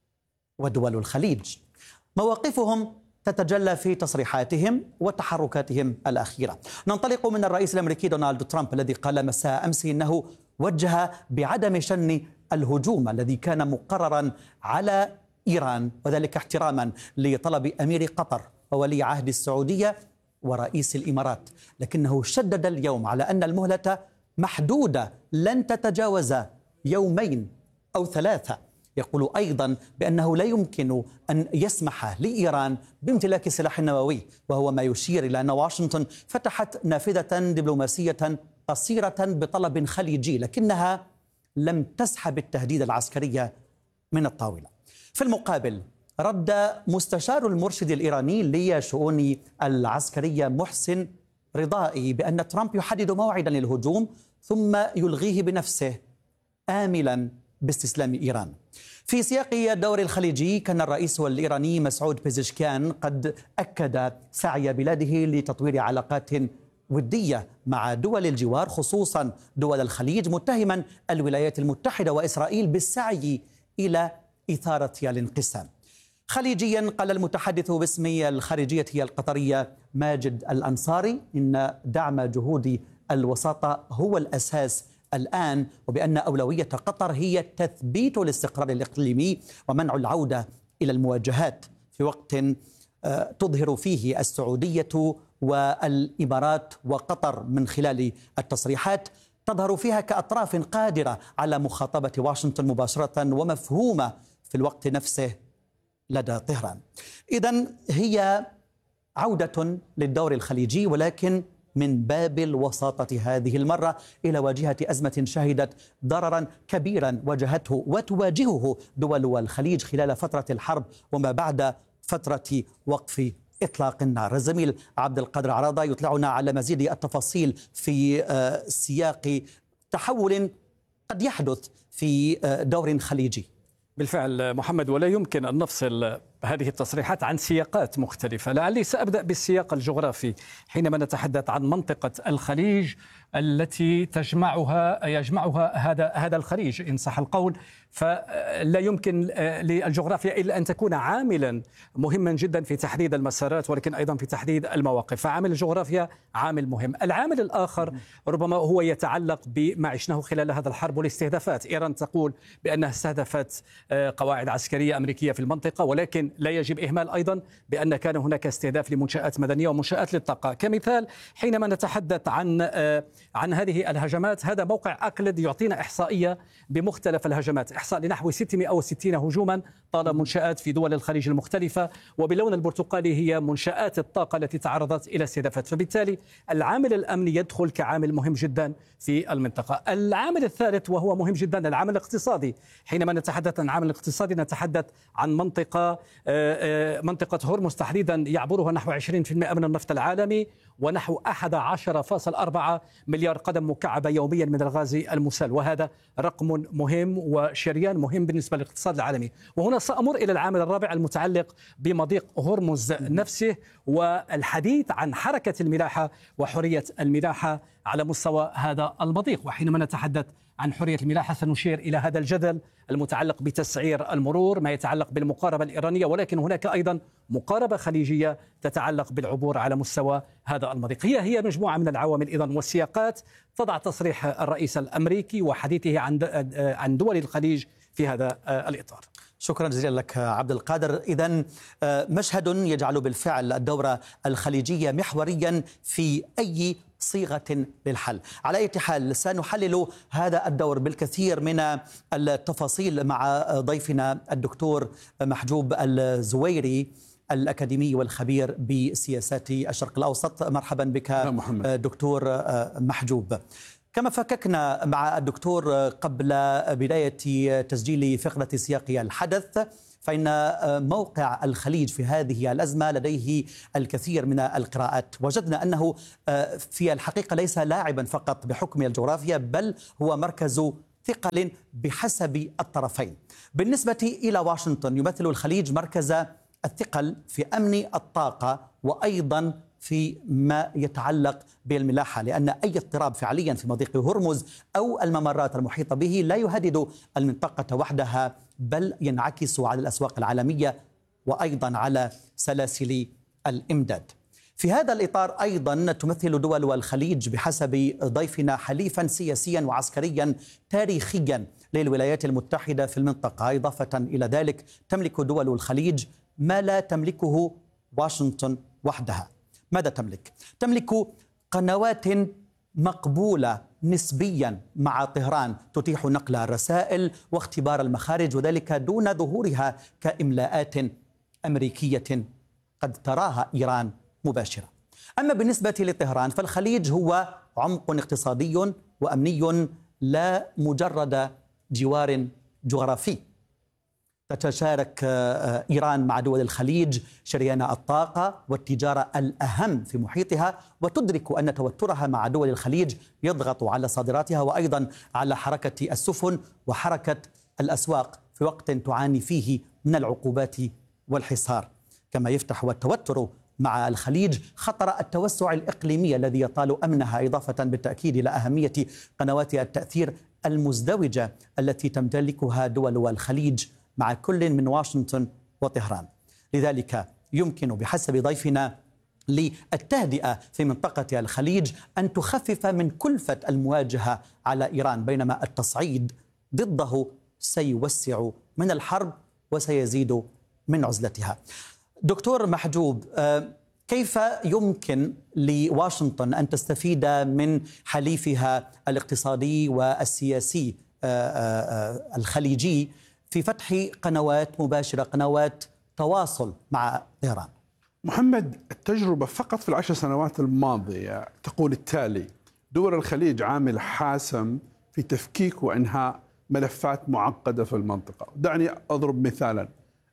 ودول الخليج. مواقفهم تتجلى في تصريحاتهم وتحركاتهم الأخيرة. ننطلق من الرئيس الأمريكي دونالد ترامب الذي قال مساء أمس إنه وجه بعدم شن الهجوم الذي كان مقررا على إيران، وذلك احتراما لطلب أمير قطر وولي عهد السعودية ورئيس الإمارات، لكنه شدد اليوم على أن المهلة محدودة لن تتجاوز يومين أو ثلاثة. يقول أيضا بأنه لا يمكن أن يسمح لإيران بامتلاك سلاح نووي، وهو ما يشير إلى أن واشنطن فتحت نافذة دبلوماسية قصيرة بطلب خليجي، لكنها لم تسحب التهديد العسكري من الطاولة. في المقابل رد مستشار المرشد الإيراني للشؤون العسكرية محسن رضائي بأن ترامب يحدد موعدا للهجوم ثم يلغيه بنفسه، آملا باستسلام إيران. في سياق الدور الخليجي كان الرئيس الإيراني مسعود بيزشكيان قد أكد سعي بلاده لتطوير علاقات ودية مع دول الجوار خصوصا دول الخليج، متهما الولايات المتحدة وإسرائيل بالسعي إلى إثارة الانقسام. خليجيا قال المتحدث باسم الخارجية القطرية ماجد الأنصاري إن دعم جهود الوساطة هو الأساس الآن، وبأن أولوية قطر هي تثبيت الاستقرار الإقليمي ومنع العودة إلى المواجهات، في وقت تظهر فيه السعودية والإمارات وقطر من خلال التصريحات تظهر فيها كأطراف قادرة على مخاطبة واشنطن مباشرة ومفهومة في الوقت نفسه لدى طهران. إذن هي عودة للدور الخليجي، ولكن من باب الوساطة هذه المرة إلى واجهة أزمة شهدت ضررا كبيرا واجهته وتواجهه دول الخليج خلال فترة الحرب وما بعد فترة وقف إطلاق النار. الزميل عبد القادر عراضة يطلعنا على مزيد التفاصيل في سياق تحول قد يحدث في دور خليجي. بالفعل محمد، ولا يمكن أن نفصل هذه التصريحات عن سياقات مختلفة. لعلي سأبدأ بالسياق الجغرافي حينما نتحدث عن منطقة الخليج التي تجمعها يجمعها هذا هذا الخليج إن صح القول، فلا يمكن للجغرافيا إلا أن تكون عاملا مهما جدا في تحديد المسارات ولكن أيضا في تحديد المواقف، فعامل الجغرافيا عامل مهم. العامل الآخر ربما هو يتعلق بما عشناه خلال هذا الحرب والاستهدافات. إيران تقول بأنها استهدفت قواعد عسكرية أمريكية في المنطقة، ولكن لا يجب إهمال أيضا بأن كان هناك استهداف لمنشآت مدنية ومنشآت للطاقة. كمثال حينما نتحدث عن عن هذه الهجمات، هذا موقع أكلد يعطينا إحصائية بمختلف الهجمات، إحصاء لنحو ستمائة وستين هجوما طال منشآت في دول الخليج المختلفة، وباللون البرتقالي هي منشآت الطاقة التي تعرضت إلى استهدافات. فبالتالي العامل الأمني يدخل كعامل مهم جدا في المنطقة. العامل الثالث وهو مهم جدا العامل الاقتصادي. حينما نتحدث عن العامل الاقتصادي نتحدث عن منطقة منطقة هرمز تحديدا يعبرها نحو عشرين بالمئة من النفط العالمي ونحو أحد عشر فاصلة أربعة مليار قدم مكعبة يوميا من الغاز المسال، وهذا رقم مهم وشريان مهم بالنسبة للاقتصاد العالمي. وهنا سأمر إلى العامل الرابع المتعلق بمضيق هرمز نفسه والحديث عن حركة الملاحة وحرية الملاحة على مستوى هذا المضيق. وحينما نتحدث عن حرية الملاحة سنشير إلى هذا الجدل المتعلق بتسعير المرور، ما يتعلق بالمقاربة الإيرانية، ولكن هناك أيضا مقاربة خليجية تتعلق بالعبور على مستوى هذا المضيق. هي هي مجموعة من العوامل إذن والسياقات تضع تصريح الرئيس الأمريكي وحديثه عن عن دول الخليج في هذا الإطار. شكرا جزيلا لك عبد القادر. إذن مشهد يجعل بالفعل الدورة الخليجية محوريا في أي صيغة للحل. على أي حال سنحلل هذا الدور بالكثير من التفاصيل مع ضيفنا الدكتور محجوب الزويري الأكاديمي والخبير بسياسات الشرق الأوسط. مرحبا بك دكتور محجوب. كما فككنا مع الدكتور قبل بداية تسجيل فقرة سياق الحدث، فإن موقع الخليج في هذه الأزمة لديه الكثير من القراءات. وجدنا أنه في الحقيقة ليس لاعبا فقط بحكم الجغرافيا، بل هو مركز ثقل بحسب الطرفين. بالنسبة إلى واشنطن يمثل الخليج مركز الثقل في أمن الطاقة وأيضا في ما يتعلق بالملاحة، لأن أي اضطراب فعليا في مضيق هرمز أو الممرات المحيطة به لا يهدد المنطقة وحدها، بل ينعكس على الأسواق العالمية وأيضا على سلاسل الإمداد. في هذا الإطار أيضا تمثل دول الخليج بحسب ضيفنا حليفا سياسيا وعسكريا تاريخيا للولايات المتحدة في المنطقة. إضافة إلى ذلك تملك دول الخليج ما لا تملكه واشنطن وحدها. ماذا تملك؟ تملك قنوات مقبولة نسبيا مع طهران تتيح نقل الرسائل واختبار المخارج، وذلك دون ظهورها كإملاءات أمريكية قد تراها إيران مباشرة. أما بالنسبة لطهران فالخليج هو عمق اقتصادي وأمني لا مجرد جوار جغرافي. تتشارك إيران مع دول الخليج شريان الطاقة والتجارة الأهم في محيطها، وتدرك أن توترها مع دول الخليج يضغط على صادراتها وأيضا على حركة السفن وحركة الأسواق في وقت تعاني فيه من العقوبات والحصار. كما يفتح التوتر مع الخليج خطر التوسع الإقليمي الذي يطال أمنها، إضافة بالتأكيد إلى أهمية قنوات التأثير المزدوجة التي تمتلكها دول الخليج مع كل من واشنطن وطهران. لذلك يمكن بحسب ضيفنا للتهدئة في منطقة الخليج أن تخفف من كلفة المواجهة على إيران، بينما التصعيد ضده سيوسع من الحرب وسيزيد من عزلتها. دكتور محجوب، كيف يمكن لواشنطن أن تستفيد من حليفها الاقتصادي والسياسي الخليجي في فتح قنوات مباشرة، قنوات تواصل مع طهران؟ محمد، التجربة فقط في العشر سنوات الماضية تقول التالي: دول الخليج عامل حاسم في تفكيك وإنهاء ملفات معقدة في المنطقة. دعني أضرب مثالا: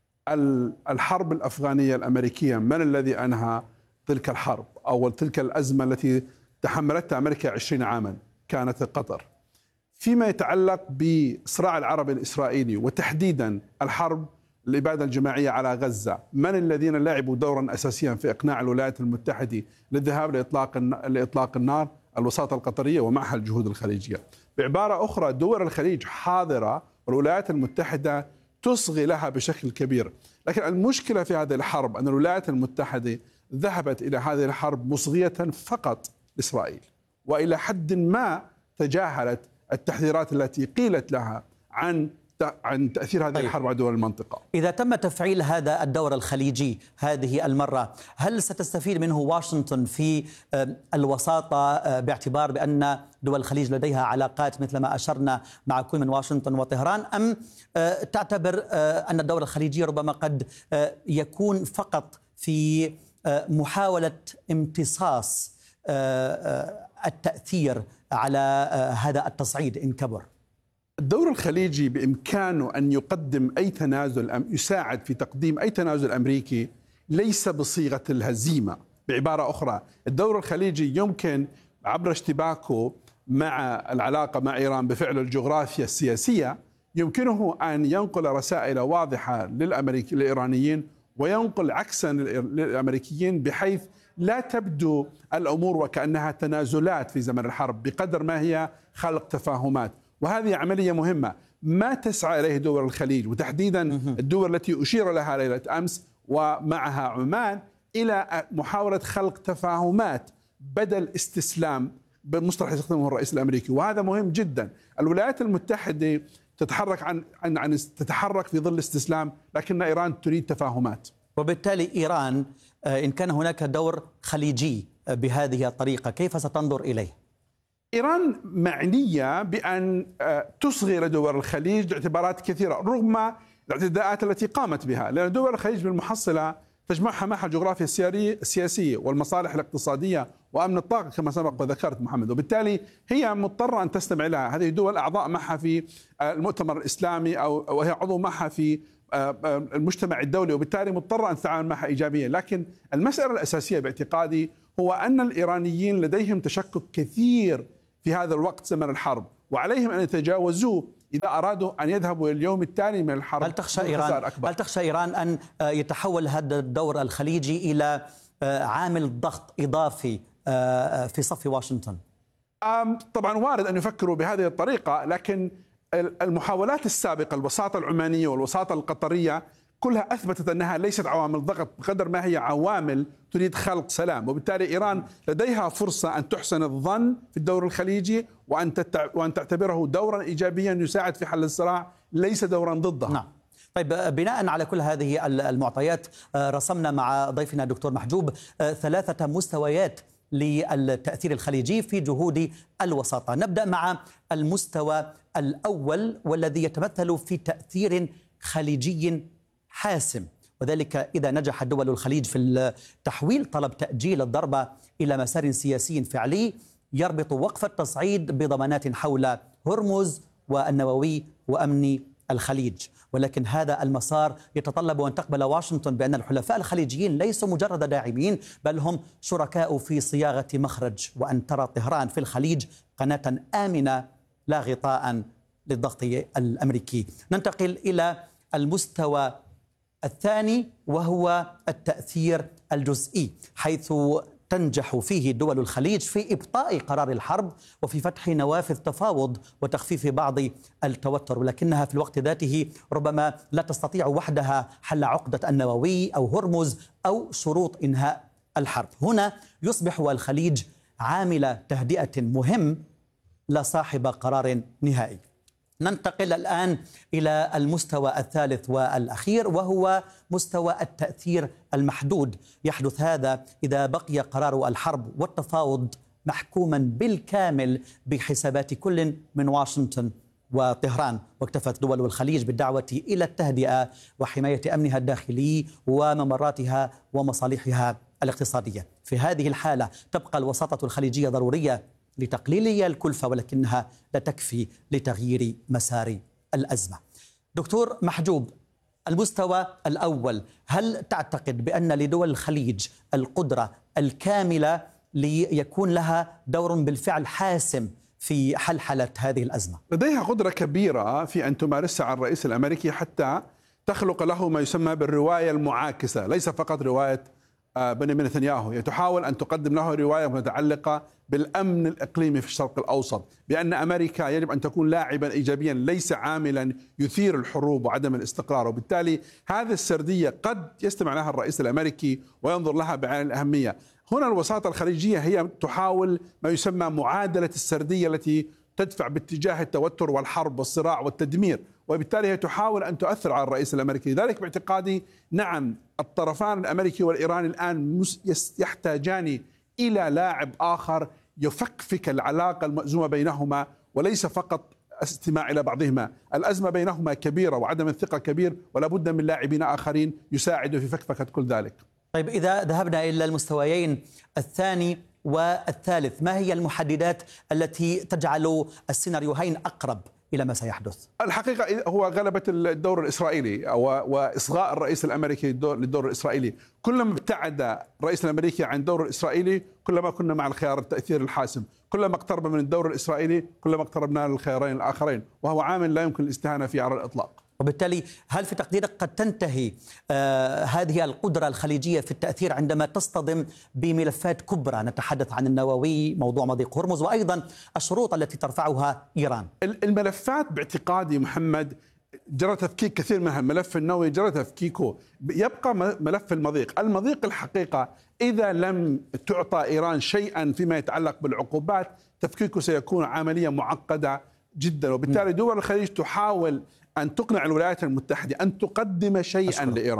الحرب الأفغانية الأمريكية، من الذي أنهى تلك الحرب أو تلك الأزمة التي تحملتها أمريكا عشرين عاما؟ كانت قطر. فيما يتعلق بصراع العربي الإسرائيلي وتحديدا الحرب الإبادة الجماعية على غزة، من الذين لعبوا دورا أساسيا في إقناع الولايات المتحدة للذهاب لإطلاق لإطلاق النار؟ الوساطة القطرية ومعها الجهود الخليجية. بعبارة أخرى، دول الخليج حاضرة والولايات المتحدة تصغي لها بشكل كبير. لكن المشكلة في هذه الحرب أن الولايات المتحدة ذهبت إلى هذه الحرب مصغية فقط لإسرائيل، وإلى حد ما تجاهلت التحذيرات التي قيلت لها عن عن تأثير هذه طيب. الحرب على دول المنطقة. إذا تم تفعيل هذا الدور الخليجي هذه المرة، هل ستستفيد منه واشنطن في الوساطة، باعتبار بأن دول الخليج لديها علاقات مثل ما أشرنا مع كل من واشنطن وطهران، أم تعتبر أن الدور الخليجي ربما قد يكون فقط في محاولة امتصاص التأثير على هذا التصعيد إن كبر؟ الدور الخليجي بإمكانه أن يقدم أي تنازل، يساعد في تقديم أي تنازل أمريكي ليس بصيغة الهزيمة. بعبارة أخرى، الدور الخليجي يمكن عبر اشتباكه مع العلاقة مع إيران بفعل الجغرافيا السياسية يمكنه أن ينقل رسائل واضحة للأمريكي للإيرانيين وينقل عكسا للأمريكيين، بحيث لا تبدو الأمور وكأنها تنازلات في زمن الحرب بقدر ما هي خلق تفاهمات. وهذه عملية مهمة ما تسعى إليه دول الخليج، وتحديدا الدول التي أشير لها ليلة أمس ومعها عمان، إلى محاولة خلق تفاهمات بدل استسلام بمصطلح يستخدمه الرئيس الأمريكي. وهذا مهم جدا. الولايات المتحدة تتحرك عن عن, عن تتحرك في ظل استسلام، لكن إيران تريد تفاهمات. وبالتالي إيران إن كان هناك دور خليجي بهذه الطريقة، كيف ستنظر إليه؟ إيران معنية بأن تصغي لدول الخليج اعتبارات كثيرة رغم الاعتداءات التي قامت بها، لأن دول الخليج بالمحصلة تجمعها معها الجغرافيا السياسية والمصالح الاقتصادية وأمن الطاقة كما سبق وذكرت محمد، وبالتالي هي مضطرة أن تستمع لها. هذه الدول أعضاء معها في المؤتمر الإسلامي أو وهي عضو معها في المجتمع الدولي، وبالتالي مضطرة أن تتعامل معها إيجابيا. لكن المسألة الأساسية باعتقادي هو أن الإيرانيين لديهم تشكك كثير في هذا الوقت زمن الحرب، وعليهم أن يتجاوزوه إذا أرادوا أن يذهبوا اليوم التالي من الحرب. هل تخشى إيران هل تخشى إيران أن يتحول هذا الدور الخليجي إلى عامل ضغط إضافي في صف واشنطن؟ طبعا وارد أن يفكروا بهذه الطريقة، لكن المحاولات السابقة الوساطة العمانية والوساطة القطرية كلها أثبتت أنها ليست عوامل ضغط بقدر ما هي عوامل تريد خلق سلام، وبالتالي إيران لديها فرصة أن تحسن الظن في الدور الخليجي وأن وأن تعتبره دورا إيجابيا يساعد في حل الصراع ليس دورا ضده. نعم. طيب بناء على كل هذه المعطيات رسمنا مع ضيفنا الدكتور محجوب ثلاثة مستويات للتأثير الخليجي في جهود الوساطة. نبدأ مع المستوى الأول والذي يتمثل في تأثير خليجي حاسم، وذلك إذا نجح دول الخليج في تحويل طلب تأجيل الضربة إلى مسار سياسي فعلي يربط وقف التصعيد بضمانات حول هرمز والنووي وأمن الخليج. ولكن هذا المسار يتطلب أن تقبل واشنطن بأن الحلفاء الخليجيين ليسوا مجرد داعمين بل هم شركاء في صياغة مخرج، وأن ترى طهران في الخليج قناة آمنة لا غطاء للضغط الأمريكي. ننتقل إلى المستوى الثاني وهو التأثير الجزئي، حيث تنجح فيه دول الخليج في إبطاء قرار الحرب وفي فتح نوافذ تفاوض وتخفيف بعض التوتر، ولكنها في الوقت ذاته ربما لا تستطيع وحدها حل عقدة النووي أو هرمز أو شروط إنهاء الحرب. هنا يصبح الخليج عامل تهدئة مهم لا صاحب قرار نهائي. ننتقل الآن إلى المستوى الثالث والأخير وهو مستوى التأثير المحدود. يحدث هذا إذا بقي قرار الحرب والتفاوض محكوما بالكامل بحسابات كل من واشنطن وطهران، واكتفت دول الخليج بالدعوة إلى التهدئة وحماية أمنها الداخلي وممراتها ومصالحها الاقتصادية. في هذه الحالة تبقى الوساطة الخليجية ضرورية لتقليل الكلفة، ولكنها لا تكفي لتغيير مسار الأزمة. دكتور محجوب، المستوى الأول، هل تعتقد بأن لدول الخليج القدرة الكاملة ليكون لها دور بالفعل حاسم في حلحلة هذه الأزمة؟ لديها قدرة كبيرة في أن تمارسها على الرئيس الأمريكي حتى تخلق له ما يسمى بالرواية المعاكسة، ليس فقط رواية بنيامين نتنياهو. هي تحاول أن تقدم له رواية متعلقة بالأمن الإقليمي في الشرق الأوسط، بأن أمريكا يجب أن تكون لاعبا إيجابيا ليس عاملا يثير الحروب وعدم الاستقرار. وبالتالي هذه السردية قد يستمع لها الرئيس الأمريكي وينظر لها بعين الأهمية. هنا الوساطة الخليجية هي تحاول ما يسمى معادلة السردية التي تدفع باتجاه التوتر والحرب والصراع والتدمير، وبالتالي هي تحاول أن تؤثر على الرئيس الأمريكي. لذلك باعتقادي نعم الطرفان الأمريكي والإيراني الآن يحتاجان إلى لاعب آخر يفكفك العلاقة المأزومة بينهما وليس فقط استماع إلى بعضهما. الأزمة بينهما كبيرة وعدم الثقة كبير، ولا بد من لاعبين آخرين يساعدوا في فكفكة كل ذلك. طيب إذا ذهبنا إلى المستويين الثاني والثالث، ما هي المحددات التي تجعل السيناريوهين أقرب إلى ما سيحدث؟ الحقيقة هو غلبة الدور الإسرائيلي وإصغاء الرئيس الأمريكي للدور الإسرائيلي. كلما ابتعد الرئيس الأمريكي عن الدور الإسرائيلي كلما كنا مع الخيار التأثير الحاسم، كلما اقترب من الدور الإسرائيلي كلما اقتربنا للخيارين الآخرين، وهو عامل لا يمكن الاستهانة فيه على الإطلاق. وبالتالي هل في تقديرك قد تنتهي آه هذه القدرة الخليجية في التأثير عندما تصطدم بملفات كبرى؟ نتحدث عن النووي، موضوع مضيق هرمز، وأيضا الشروط التي ترفعها إيران. الملفات باعتقادي محمد جرى تفكيك كثير منها. الملف النووي جرى تفكيكه، يبقى ملف المضيق. المضيق الحقيقة إذا لم تعطى إيران شيئا فيما يتعلق بالعقوبات تفكيكه سيكون عملية معقدة جدا، وبالتالي دول الخليج تحاول أن تقنع الولايات المتحدة أن تقدم شيئا أشكرك. لإيران.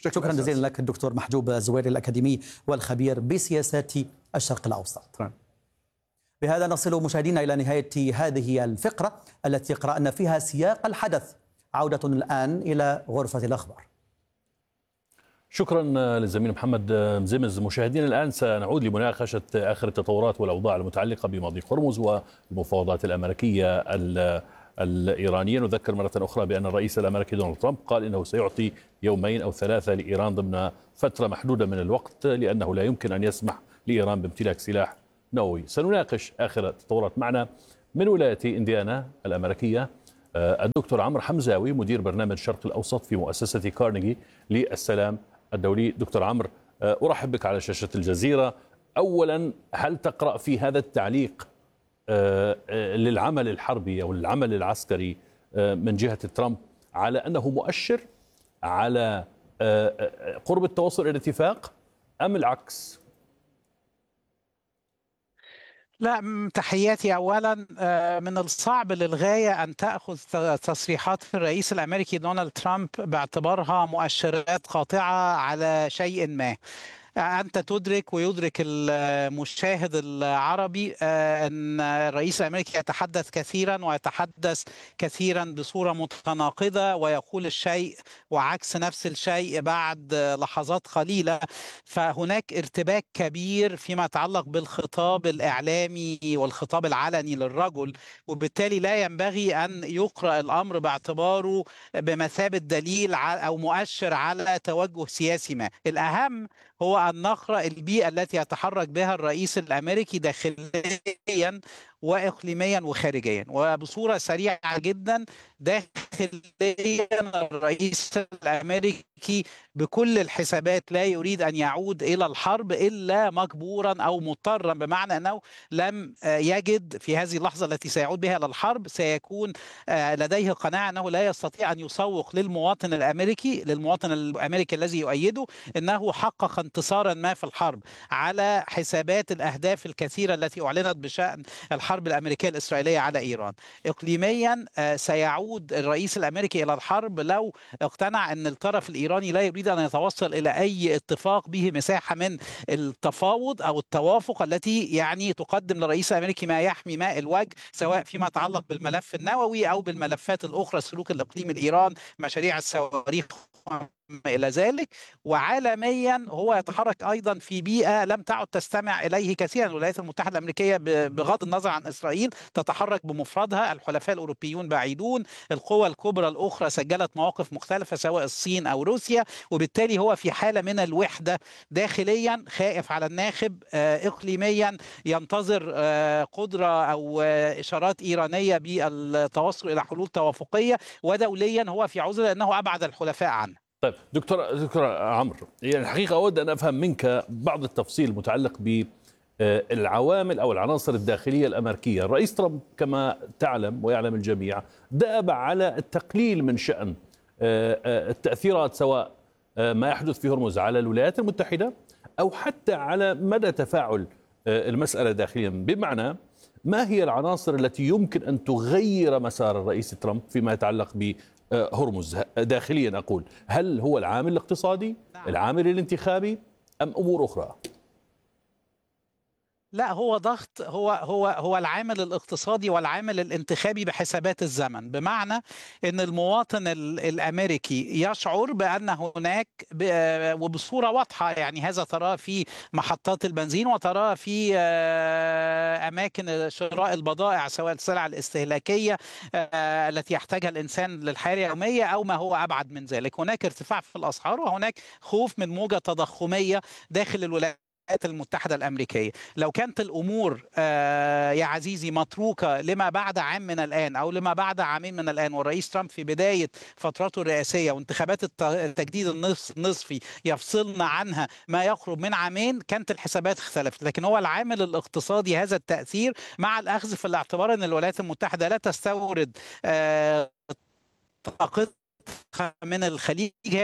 شكرا جزيلا لك الدكتور محجوب الزويري الأكاديمي والخبير بسياسات الشرق الأوسط. طبعا. بهذا نصل مشاهدينا إلى نهاية هذه الفقرة التي قرأنا فيها سياق الحدث. عودة الآن إلى غرفة الأخبار. شكرا للزميل محمد مزمز. مشاهدينا الآن سنعود لمناقشة آخر التطورات والأوضاع المتعلقة بمضيق هرمز والمفاوضات الأمريكية الإيرانية. نذكر مرة أخرى بأن الرئيس الأمريكي دونالد ترامب قال إنه سيعطي يومين أو ثلاثة لإيران ضمن فترة محدودة من الوقت، لأنه لا يمكن أن يسمح لإيران بامتلاك سلاح نووي. سنناقش آخر التطورات معنا من ولاية إنديانا الأمريكية الدكتور عمرو حمزاوي، مدير برنامج الشرق الأوسط في مؤسسة كارنيجي للسلام الدولي. دكتور عمرو، أرحب بك على شاشة الجزيرة. أولا، هل تقرأ في هذا التعليق للعمل الحربي أو العمل العسكري من جهة ترامب على أنه مؤشر على قرب التوصل إلى اتفاق أم العكس؟ لا، تحياتي أولا. من الصعب للغاية أن تأخذ تصريحات الرئيس الأمريكي دونالد ترامب باعتبارها مؤشرات قاطعة على شيء ما. أنت تدرك ويدرك المشاهد العربي أن الرئيس الأمريكي يتحدث كثيرا ويتحدث كثيرا بصورة متناقضة، ويقول الشيء وعكس نفس الشيء بعد لحظات قليلة. فهناك ارتباك كبير فيما يتعلق بالخطاب الإعلامي والخطاب العلني للرجل، وبالتالي لا ينبغي أن يقرأ الأمر باعتباره بمثابة دليل أو مؤشر على توجه سياسي ما. الأهم هو أن نقرأ البيئة التي يتحرك بها الرئيس الأمريكي داخليا وإقليميا وخارجيا. وبصورة سريعة جدا، داخليا الرئيس الأمريكي بكل الحسابات لا يريد أن يعود إلى الحرب إلا مجبورا أو مضطرا، بمعنى أنه لم يجد في هذه اللحظة التي سيعود بها إلى الحرب سيكون لديه قناعة أنه لا يستطيع أن يسوق للمواطن الأمريكي للمواطن الأمريكي الذي يؤيده أنه حقق انتصارا ما في الحرب على حسابات الأهداف الكثيرة التي أعلنت بشأن الحرب الأمريكية الإسرائيلية على إيران. إقليميا سيعود الرئيس الأمريكي إلى الحرب لو اقتنع أن الطرف الإيراني لا يريد أن يتوصل إلى أي اتفاق به مساحة من التفاوض أو التوافق التي يعني تقدم للرئيس الأمريكي ما يحمي ماء الوجه، سواء فيما يتعلق بالملف النووي أو بالملفات الأخرى، سلوك الإقليم الإيران، مشاريع الصواريخ إلى ذلك. وعالميا هو يتحرك أيضا في بيئة لم تعد تستمع إليه كثيرا. الولايات المتحدة الأمريكية بغض النظر عن إسرائيل تتحرك بمفردها، الحلفاء الأوروبيون بعيدون، القوى الكبرى الأخرى سجلت مواقف مختلفة سواء الصين أو روسيا، وبالتالي هو في حالة من الوحدة داخليا، خائف على الناخب. إقليميا ينتظر قدرة أو إشارات إيرانية بالتوصل إلى حلول توافقية، ودوليا هو في عزلة لأنه أبعد الحلفاء عنه. طيب دكتور دكتور عمرو، يعني الحقيقة أود أن أفهم منك بعض التفصيل المتعلق بالعوامل أو العناصر الداخلية الأمريكية. الرئيس ترامب كما تعلم ويعلم الجميع دأب على التقليل من شأن التأثيرات، سواء ما يحدث في هرمز على الولايات المتحدة أو حتى على مدى تفاعل المسألة داخليا. بمعنى، ما هي العناصر التي يمكن أن تغير مسار الرئيس ترامب فيما يتعلق ب هرمز داخليا؟ أقول، هل هو العامل الاقتصادي، العامل الانتخابي، أم أمور أخرى؟ لا، هو ضغط هو هو هو العامل الاقتصادي والعامل الانتخابي بحسابات الزمن، بمعنى ان المواطن الامريكي يشعر بان هناك وبصوره واضحه، يعني هذا تراه في محطات البنزين وتراه في اماكن شراء البضائع، سواء السلع الاستهلاكيه التي يحتاجها الانسان للحياه اليوميه او ما هو ابعد من ذلك. هناك ارتفاع في الاسعار وهناك خوف من موجه تضخميه داخل الولايات المتحدة الأمريكية. لو كانت الأمور آه يا عزيزي متروكة لما بعد عام من الآن أو لما بعد عامين من الآن، والرئيس ترامب في بداية فترته الرئاسية وانتخابات التجديد النصفي يفصلنا عنها ما يقرب من عامين، كانت الحسابات اختلفت. لكن هو العامل الاقتصادي هذا التأثير، مع الأخذ في الاعتبار أن الولايات المتحدة لا تستورد آه طاقتها من الخليج، هي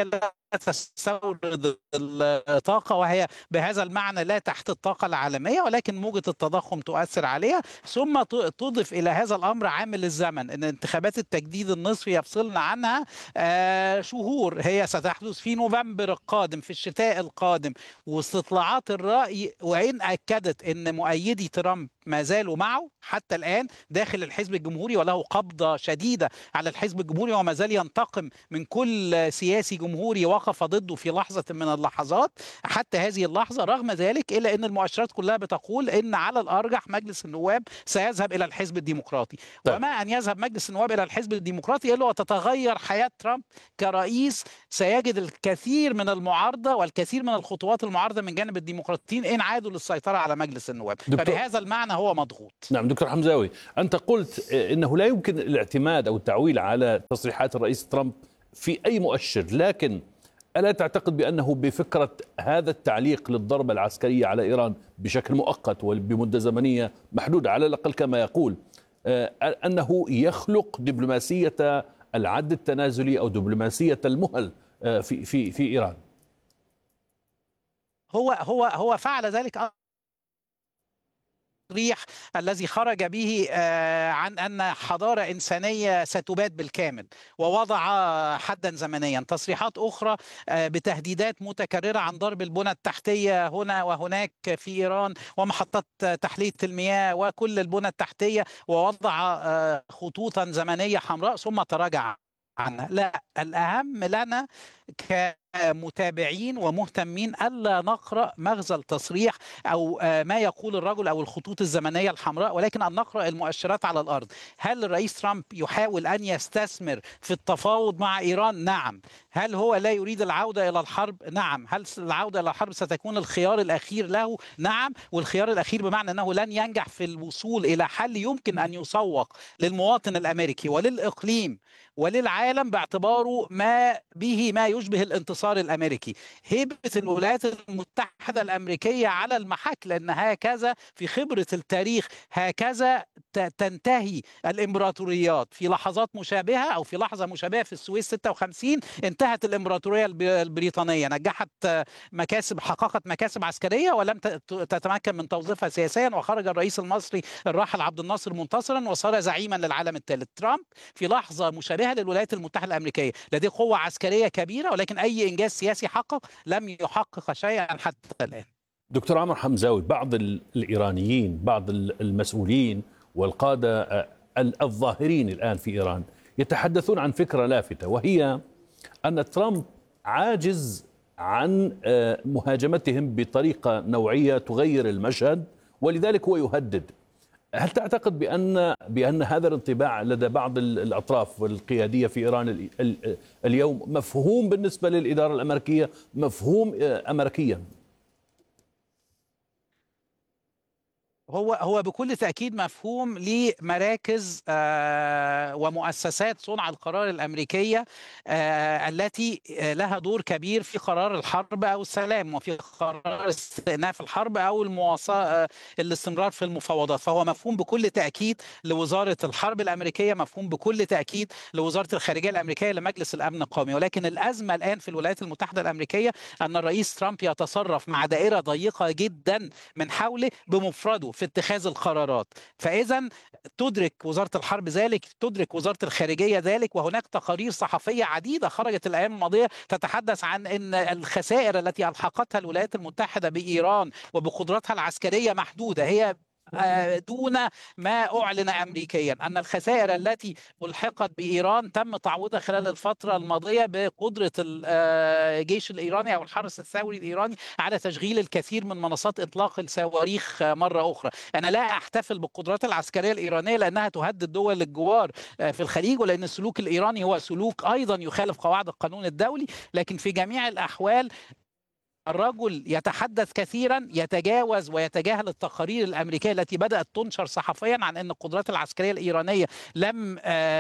تستورد الطاقة، وهي بهذا المعنى لا تحت الطاقة العالمية، ولكن موجة التضخم تؤثر عليها. ثم تضف إلى هذا الأمر عامل الزمن، أن انتخابات التجديد النصفي يفصلنا عنها شهور، هي ستحدث في نوفمبر القادم في الشتاء القادم، واستطلاعات الرأي وإن أكدت أن مؤيدي ترامب ما زالوا معه حتى الآن داخل الحزب الجمهوري، وله قبضة شديدة على الحزب الجمهوري وما زال ينتقم من كل سياسي جمهوري وقف ضده في لحظة من اللحظات حتى هذه اللحظة. رغم ذلك إلا أن المؤشرات كلها بتقول أن على الأرجح مجلس النواب سيذهب إلى الحزب الديمقراطي. طيب. وما أن يذهب مجلس النواب إلى الحزب الديمقراطي إلا وتتغير حياة ترامب كرئيس، سيجد الكثير من المعارضة والكثير من الخطوات المعارضة من جانب الديمقراطيين إن عادوا للسيطرة على مجلس النواب. فبهذا المعنى هو مضغوط. نعم دكتور حمزاوي، أنت قلت إنه لا يمكن الاعتماد أو التعويل على تصريحات الرئيس ترامب في أي مؤشر، لكن ألا تعتقد بأنه بفكرة هذا التعليق للضربة العسكرية على إيران بشكل مؤقت وبمدة زمنية محدودة على الأقل كما يقول، أنه يخلق دبلوماسية العد التنازلي أو دبلوماسية المهل في في في إيران؟ هو هو هو فعل ذلك التصريح الذي خرج به عن أن حضارة إنسانية ستباد بالكامل، ووضع حدا زمنيا. تصريحات أخرى بتهديدات متكررة عن ضرب البنى التحتية هنا وهناك في إيران ومحطات تحلية المياه وكل البنى التحتية، ووضع خطوطا زمنية حمراء ثم تراجع عنها. لا، الأهم لنا كمتابعين ومهتمين ألا نقرأ مغزى التصريح أو ما يقول الرجل أو الخطوط الزمنية الحمراء، ولكن أن نقرأ المؤشرات على الأرض. هل الرئيس ترامب يحاول أن يستثمر في التفاوض مع إيران؟ نعم. هل هو لا يريد العودة إلى الحرب؟ نعم. هل العودة إلى الحرب ستكون الخيار الأخير له؟ نعم. والخيار الأخير بمعنى أنه لن ينجح في الوصول إلى حل يمكن أن يسوق للمواطن الأمريكي وللإقليم وللعالم باعتباره ما به ما يشبه الانتصار الأمريكي. هيبة الولايات المتحدة الأمريكية على المحك، لأن هكذا في خبرة التاريخ هكذا تنتهي الإمبراطوريات. في لحظات مشابهة أو في لحظة مشابهة في السويس ستة وخمسين انتهت الإمبراطورية البريطانية، نجحت مكاسب، حققت مكاسب عسكرية ولم تتمكن من توظيفها سياسيا، وخرج الرئيس المصري الراحل عبد الناصر منتصرا وصار زعيما للعالم الثالث. ترامب في لحظة مشابهة للولايات المتحدة الأمريكية لديه قوة عسكرية كبيرة، ولكن أي إنجاز سياسي حقق لم يحقق شيئا حتى الآن. دكتور عمر حمزاوي، بعض الإيرانيين، بعض المسؤولين والقادة الظاهرين الآن في إيران يتحدثون عن فكرة لافتة، وهي أن ترامب عاجز عن مهاجمتهم بطريقة نوعية تغير المشهد، ولذلك هو يهدد. هل تعتقد بأن بأن هذا الانطباع لدى بعض الأطراف القيادية في إيران اليوم مفهوم بالنسبة للإدارة الأمريكية، مفهوم أمريكيا؟ هو هو بكل تأكيد مفهوم لمراكز آه ومؤسسات صنع القرار الأمريكية آه التي لها دور كبير في قرار الحرب أو السلام، وفي قرار استئناف الحرب أو المواصلة آه الاستمرار في المفاوضات. فهو مفهوم بكل تأكيد لوزارة الحرب الأمريكية، مفهوم بكل تأكيد لوزارة الخارجية الأمريكية، لمجلس الأمن القومي. ولكن الأزمة الآن في الولايات المتحدة الأمريكية أن الرئيس ترامب يتصرف مع دائرة ضيقة جدا من حوله بمفرده في اتخاذ القرارات. فإذا تدرك وزارة الحرب ذلك، تدرك وزارة الخارجية ذلك، وهناك تقارير صحفية عديدة خرجت الأيام الماضية تتحدث عن أن الخسائر التي ألحقتها الولايات المتحدة بإيران وبقدراتها العسكرية محدودة، هي دون ما أعلن أمريكيا. أن الخسائر التي ألحقت بإيران تم تعويضها خلال الفترة الماضية بقدرة الجيش الإيراني أو الحرس الثوري الإيراني على تشغيل الكثير من منصات إطلاق الصواريخ مرة أخرى. أنا لا أحتفل بالقدرات العسكرية الإيرانية لأنها تهدد دول الجوار في الخليج، ولأن السلوك الإيراني هو سلوك أيضا يخالف قواعد القانون الدولي، لكن في جميع الأحوال الرجل يتحدث كثيرا، يتجاوز ويتجاهل التقارير الأمريكية التي بدأت تنشر صحفيا عن أن القدرات العسكرية الإيرانية لم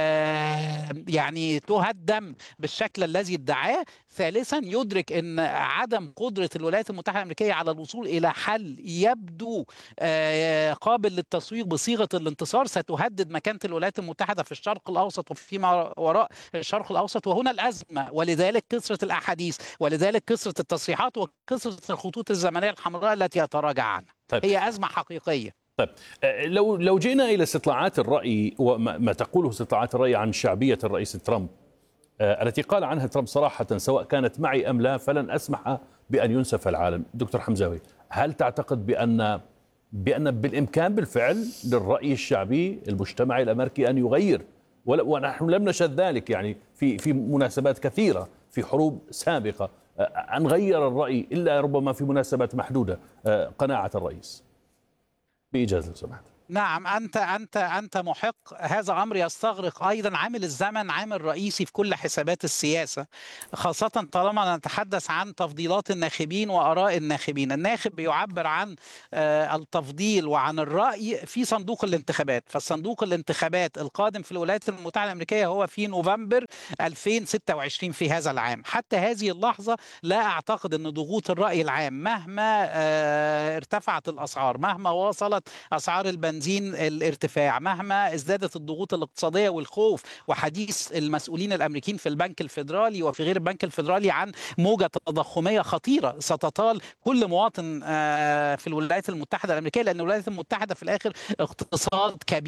يعني تهدم بالشكل الذي ادعاه. ثالثا يدرك أن عدم قدرة الولايات المتحدة الأمريكية على الوصول إلى حل يبدو قابل للتسويق بصيغة الانتصار ستهدد مكانة الولايات المتحدة في الشرق الأوسط وفيما وراء الشرق الأوسط، وهنا الأزمة. ولذلك كثرة الأحاديث، ولذلك كثرة التصريحات، وكثرة الخطوط الزمنية الحمراء التي يتراجع عنها. طيب. هي أزمة حقيقية. طيب لو لو جئنا إلى استطلاعات الرأي وما تقوله استطلاعات الرأي عن شعبية الرئيس ترامب التي قال عنها ترامب صراحة سواء كانت معي أم لا فلن أسمح بأن ينسف العالم، دكتور حمزاوي هل تعتقد بأن بأن بالإمكان بالفعل للرأي الشعبي المجتمعي الأمريكي أن يغير؟ ونحن لم نشهد ذلك يعني في في مناسبات كثيرة في حروب سابقة أن غير الرأي إلا ربما في مناسبات محدودة قناعة الرئيس. بإجازة سمحت. نعم، أنت أنت أنت محق. هذا أمر يستغرق أيضا عامل الزمن، عامل رئيسي في كل حسابات السياسة، خاصة طالما نتحدث عن تفضيلات الناخبين وآراء الناخبين. الناخب بيعبر عن التفضيل وعن الرأي في صندوق الانتخابات، فالصندوق الانتخابات القادم في الولايات المتحدة الأمريكية هو في نوفمبر ألفين وستة وعشرين في هذا العام. حتى هذه اللحظة لا أعتقد أن ضغوط الرأي العام مهما ارتفعت الأسعار، مهما وصلت أسعار البنزين الارتفاع، مهما ازدادت الضغوط الاقتصادية والخوف وحديث المسؤولين الأمريكيين في البنك الفيدرالي وفي غير البنك الفيدرالي عن موجة تضخمية خطيرة ستطال كل مواطن في الولايات المتحدة الأمريكية، لأن الولايات المتحدة في الآخر اقتصاد كبير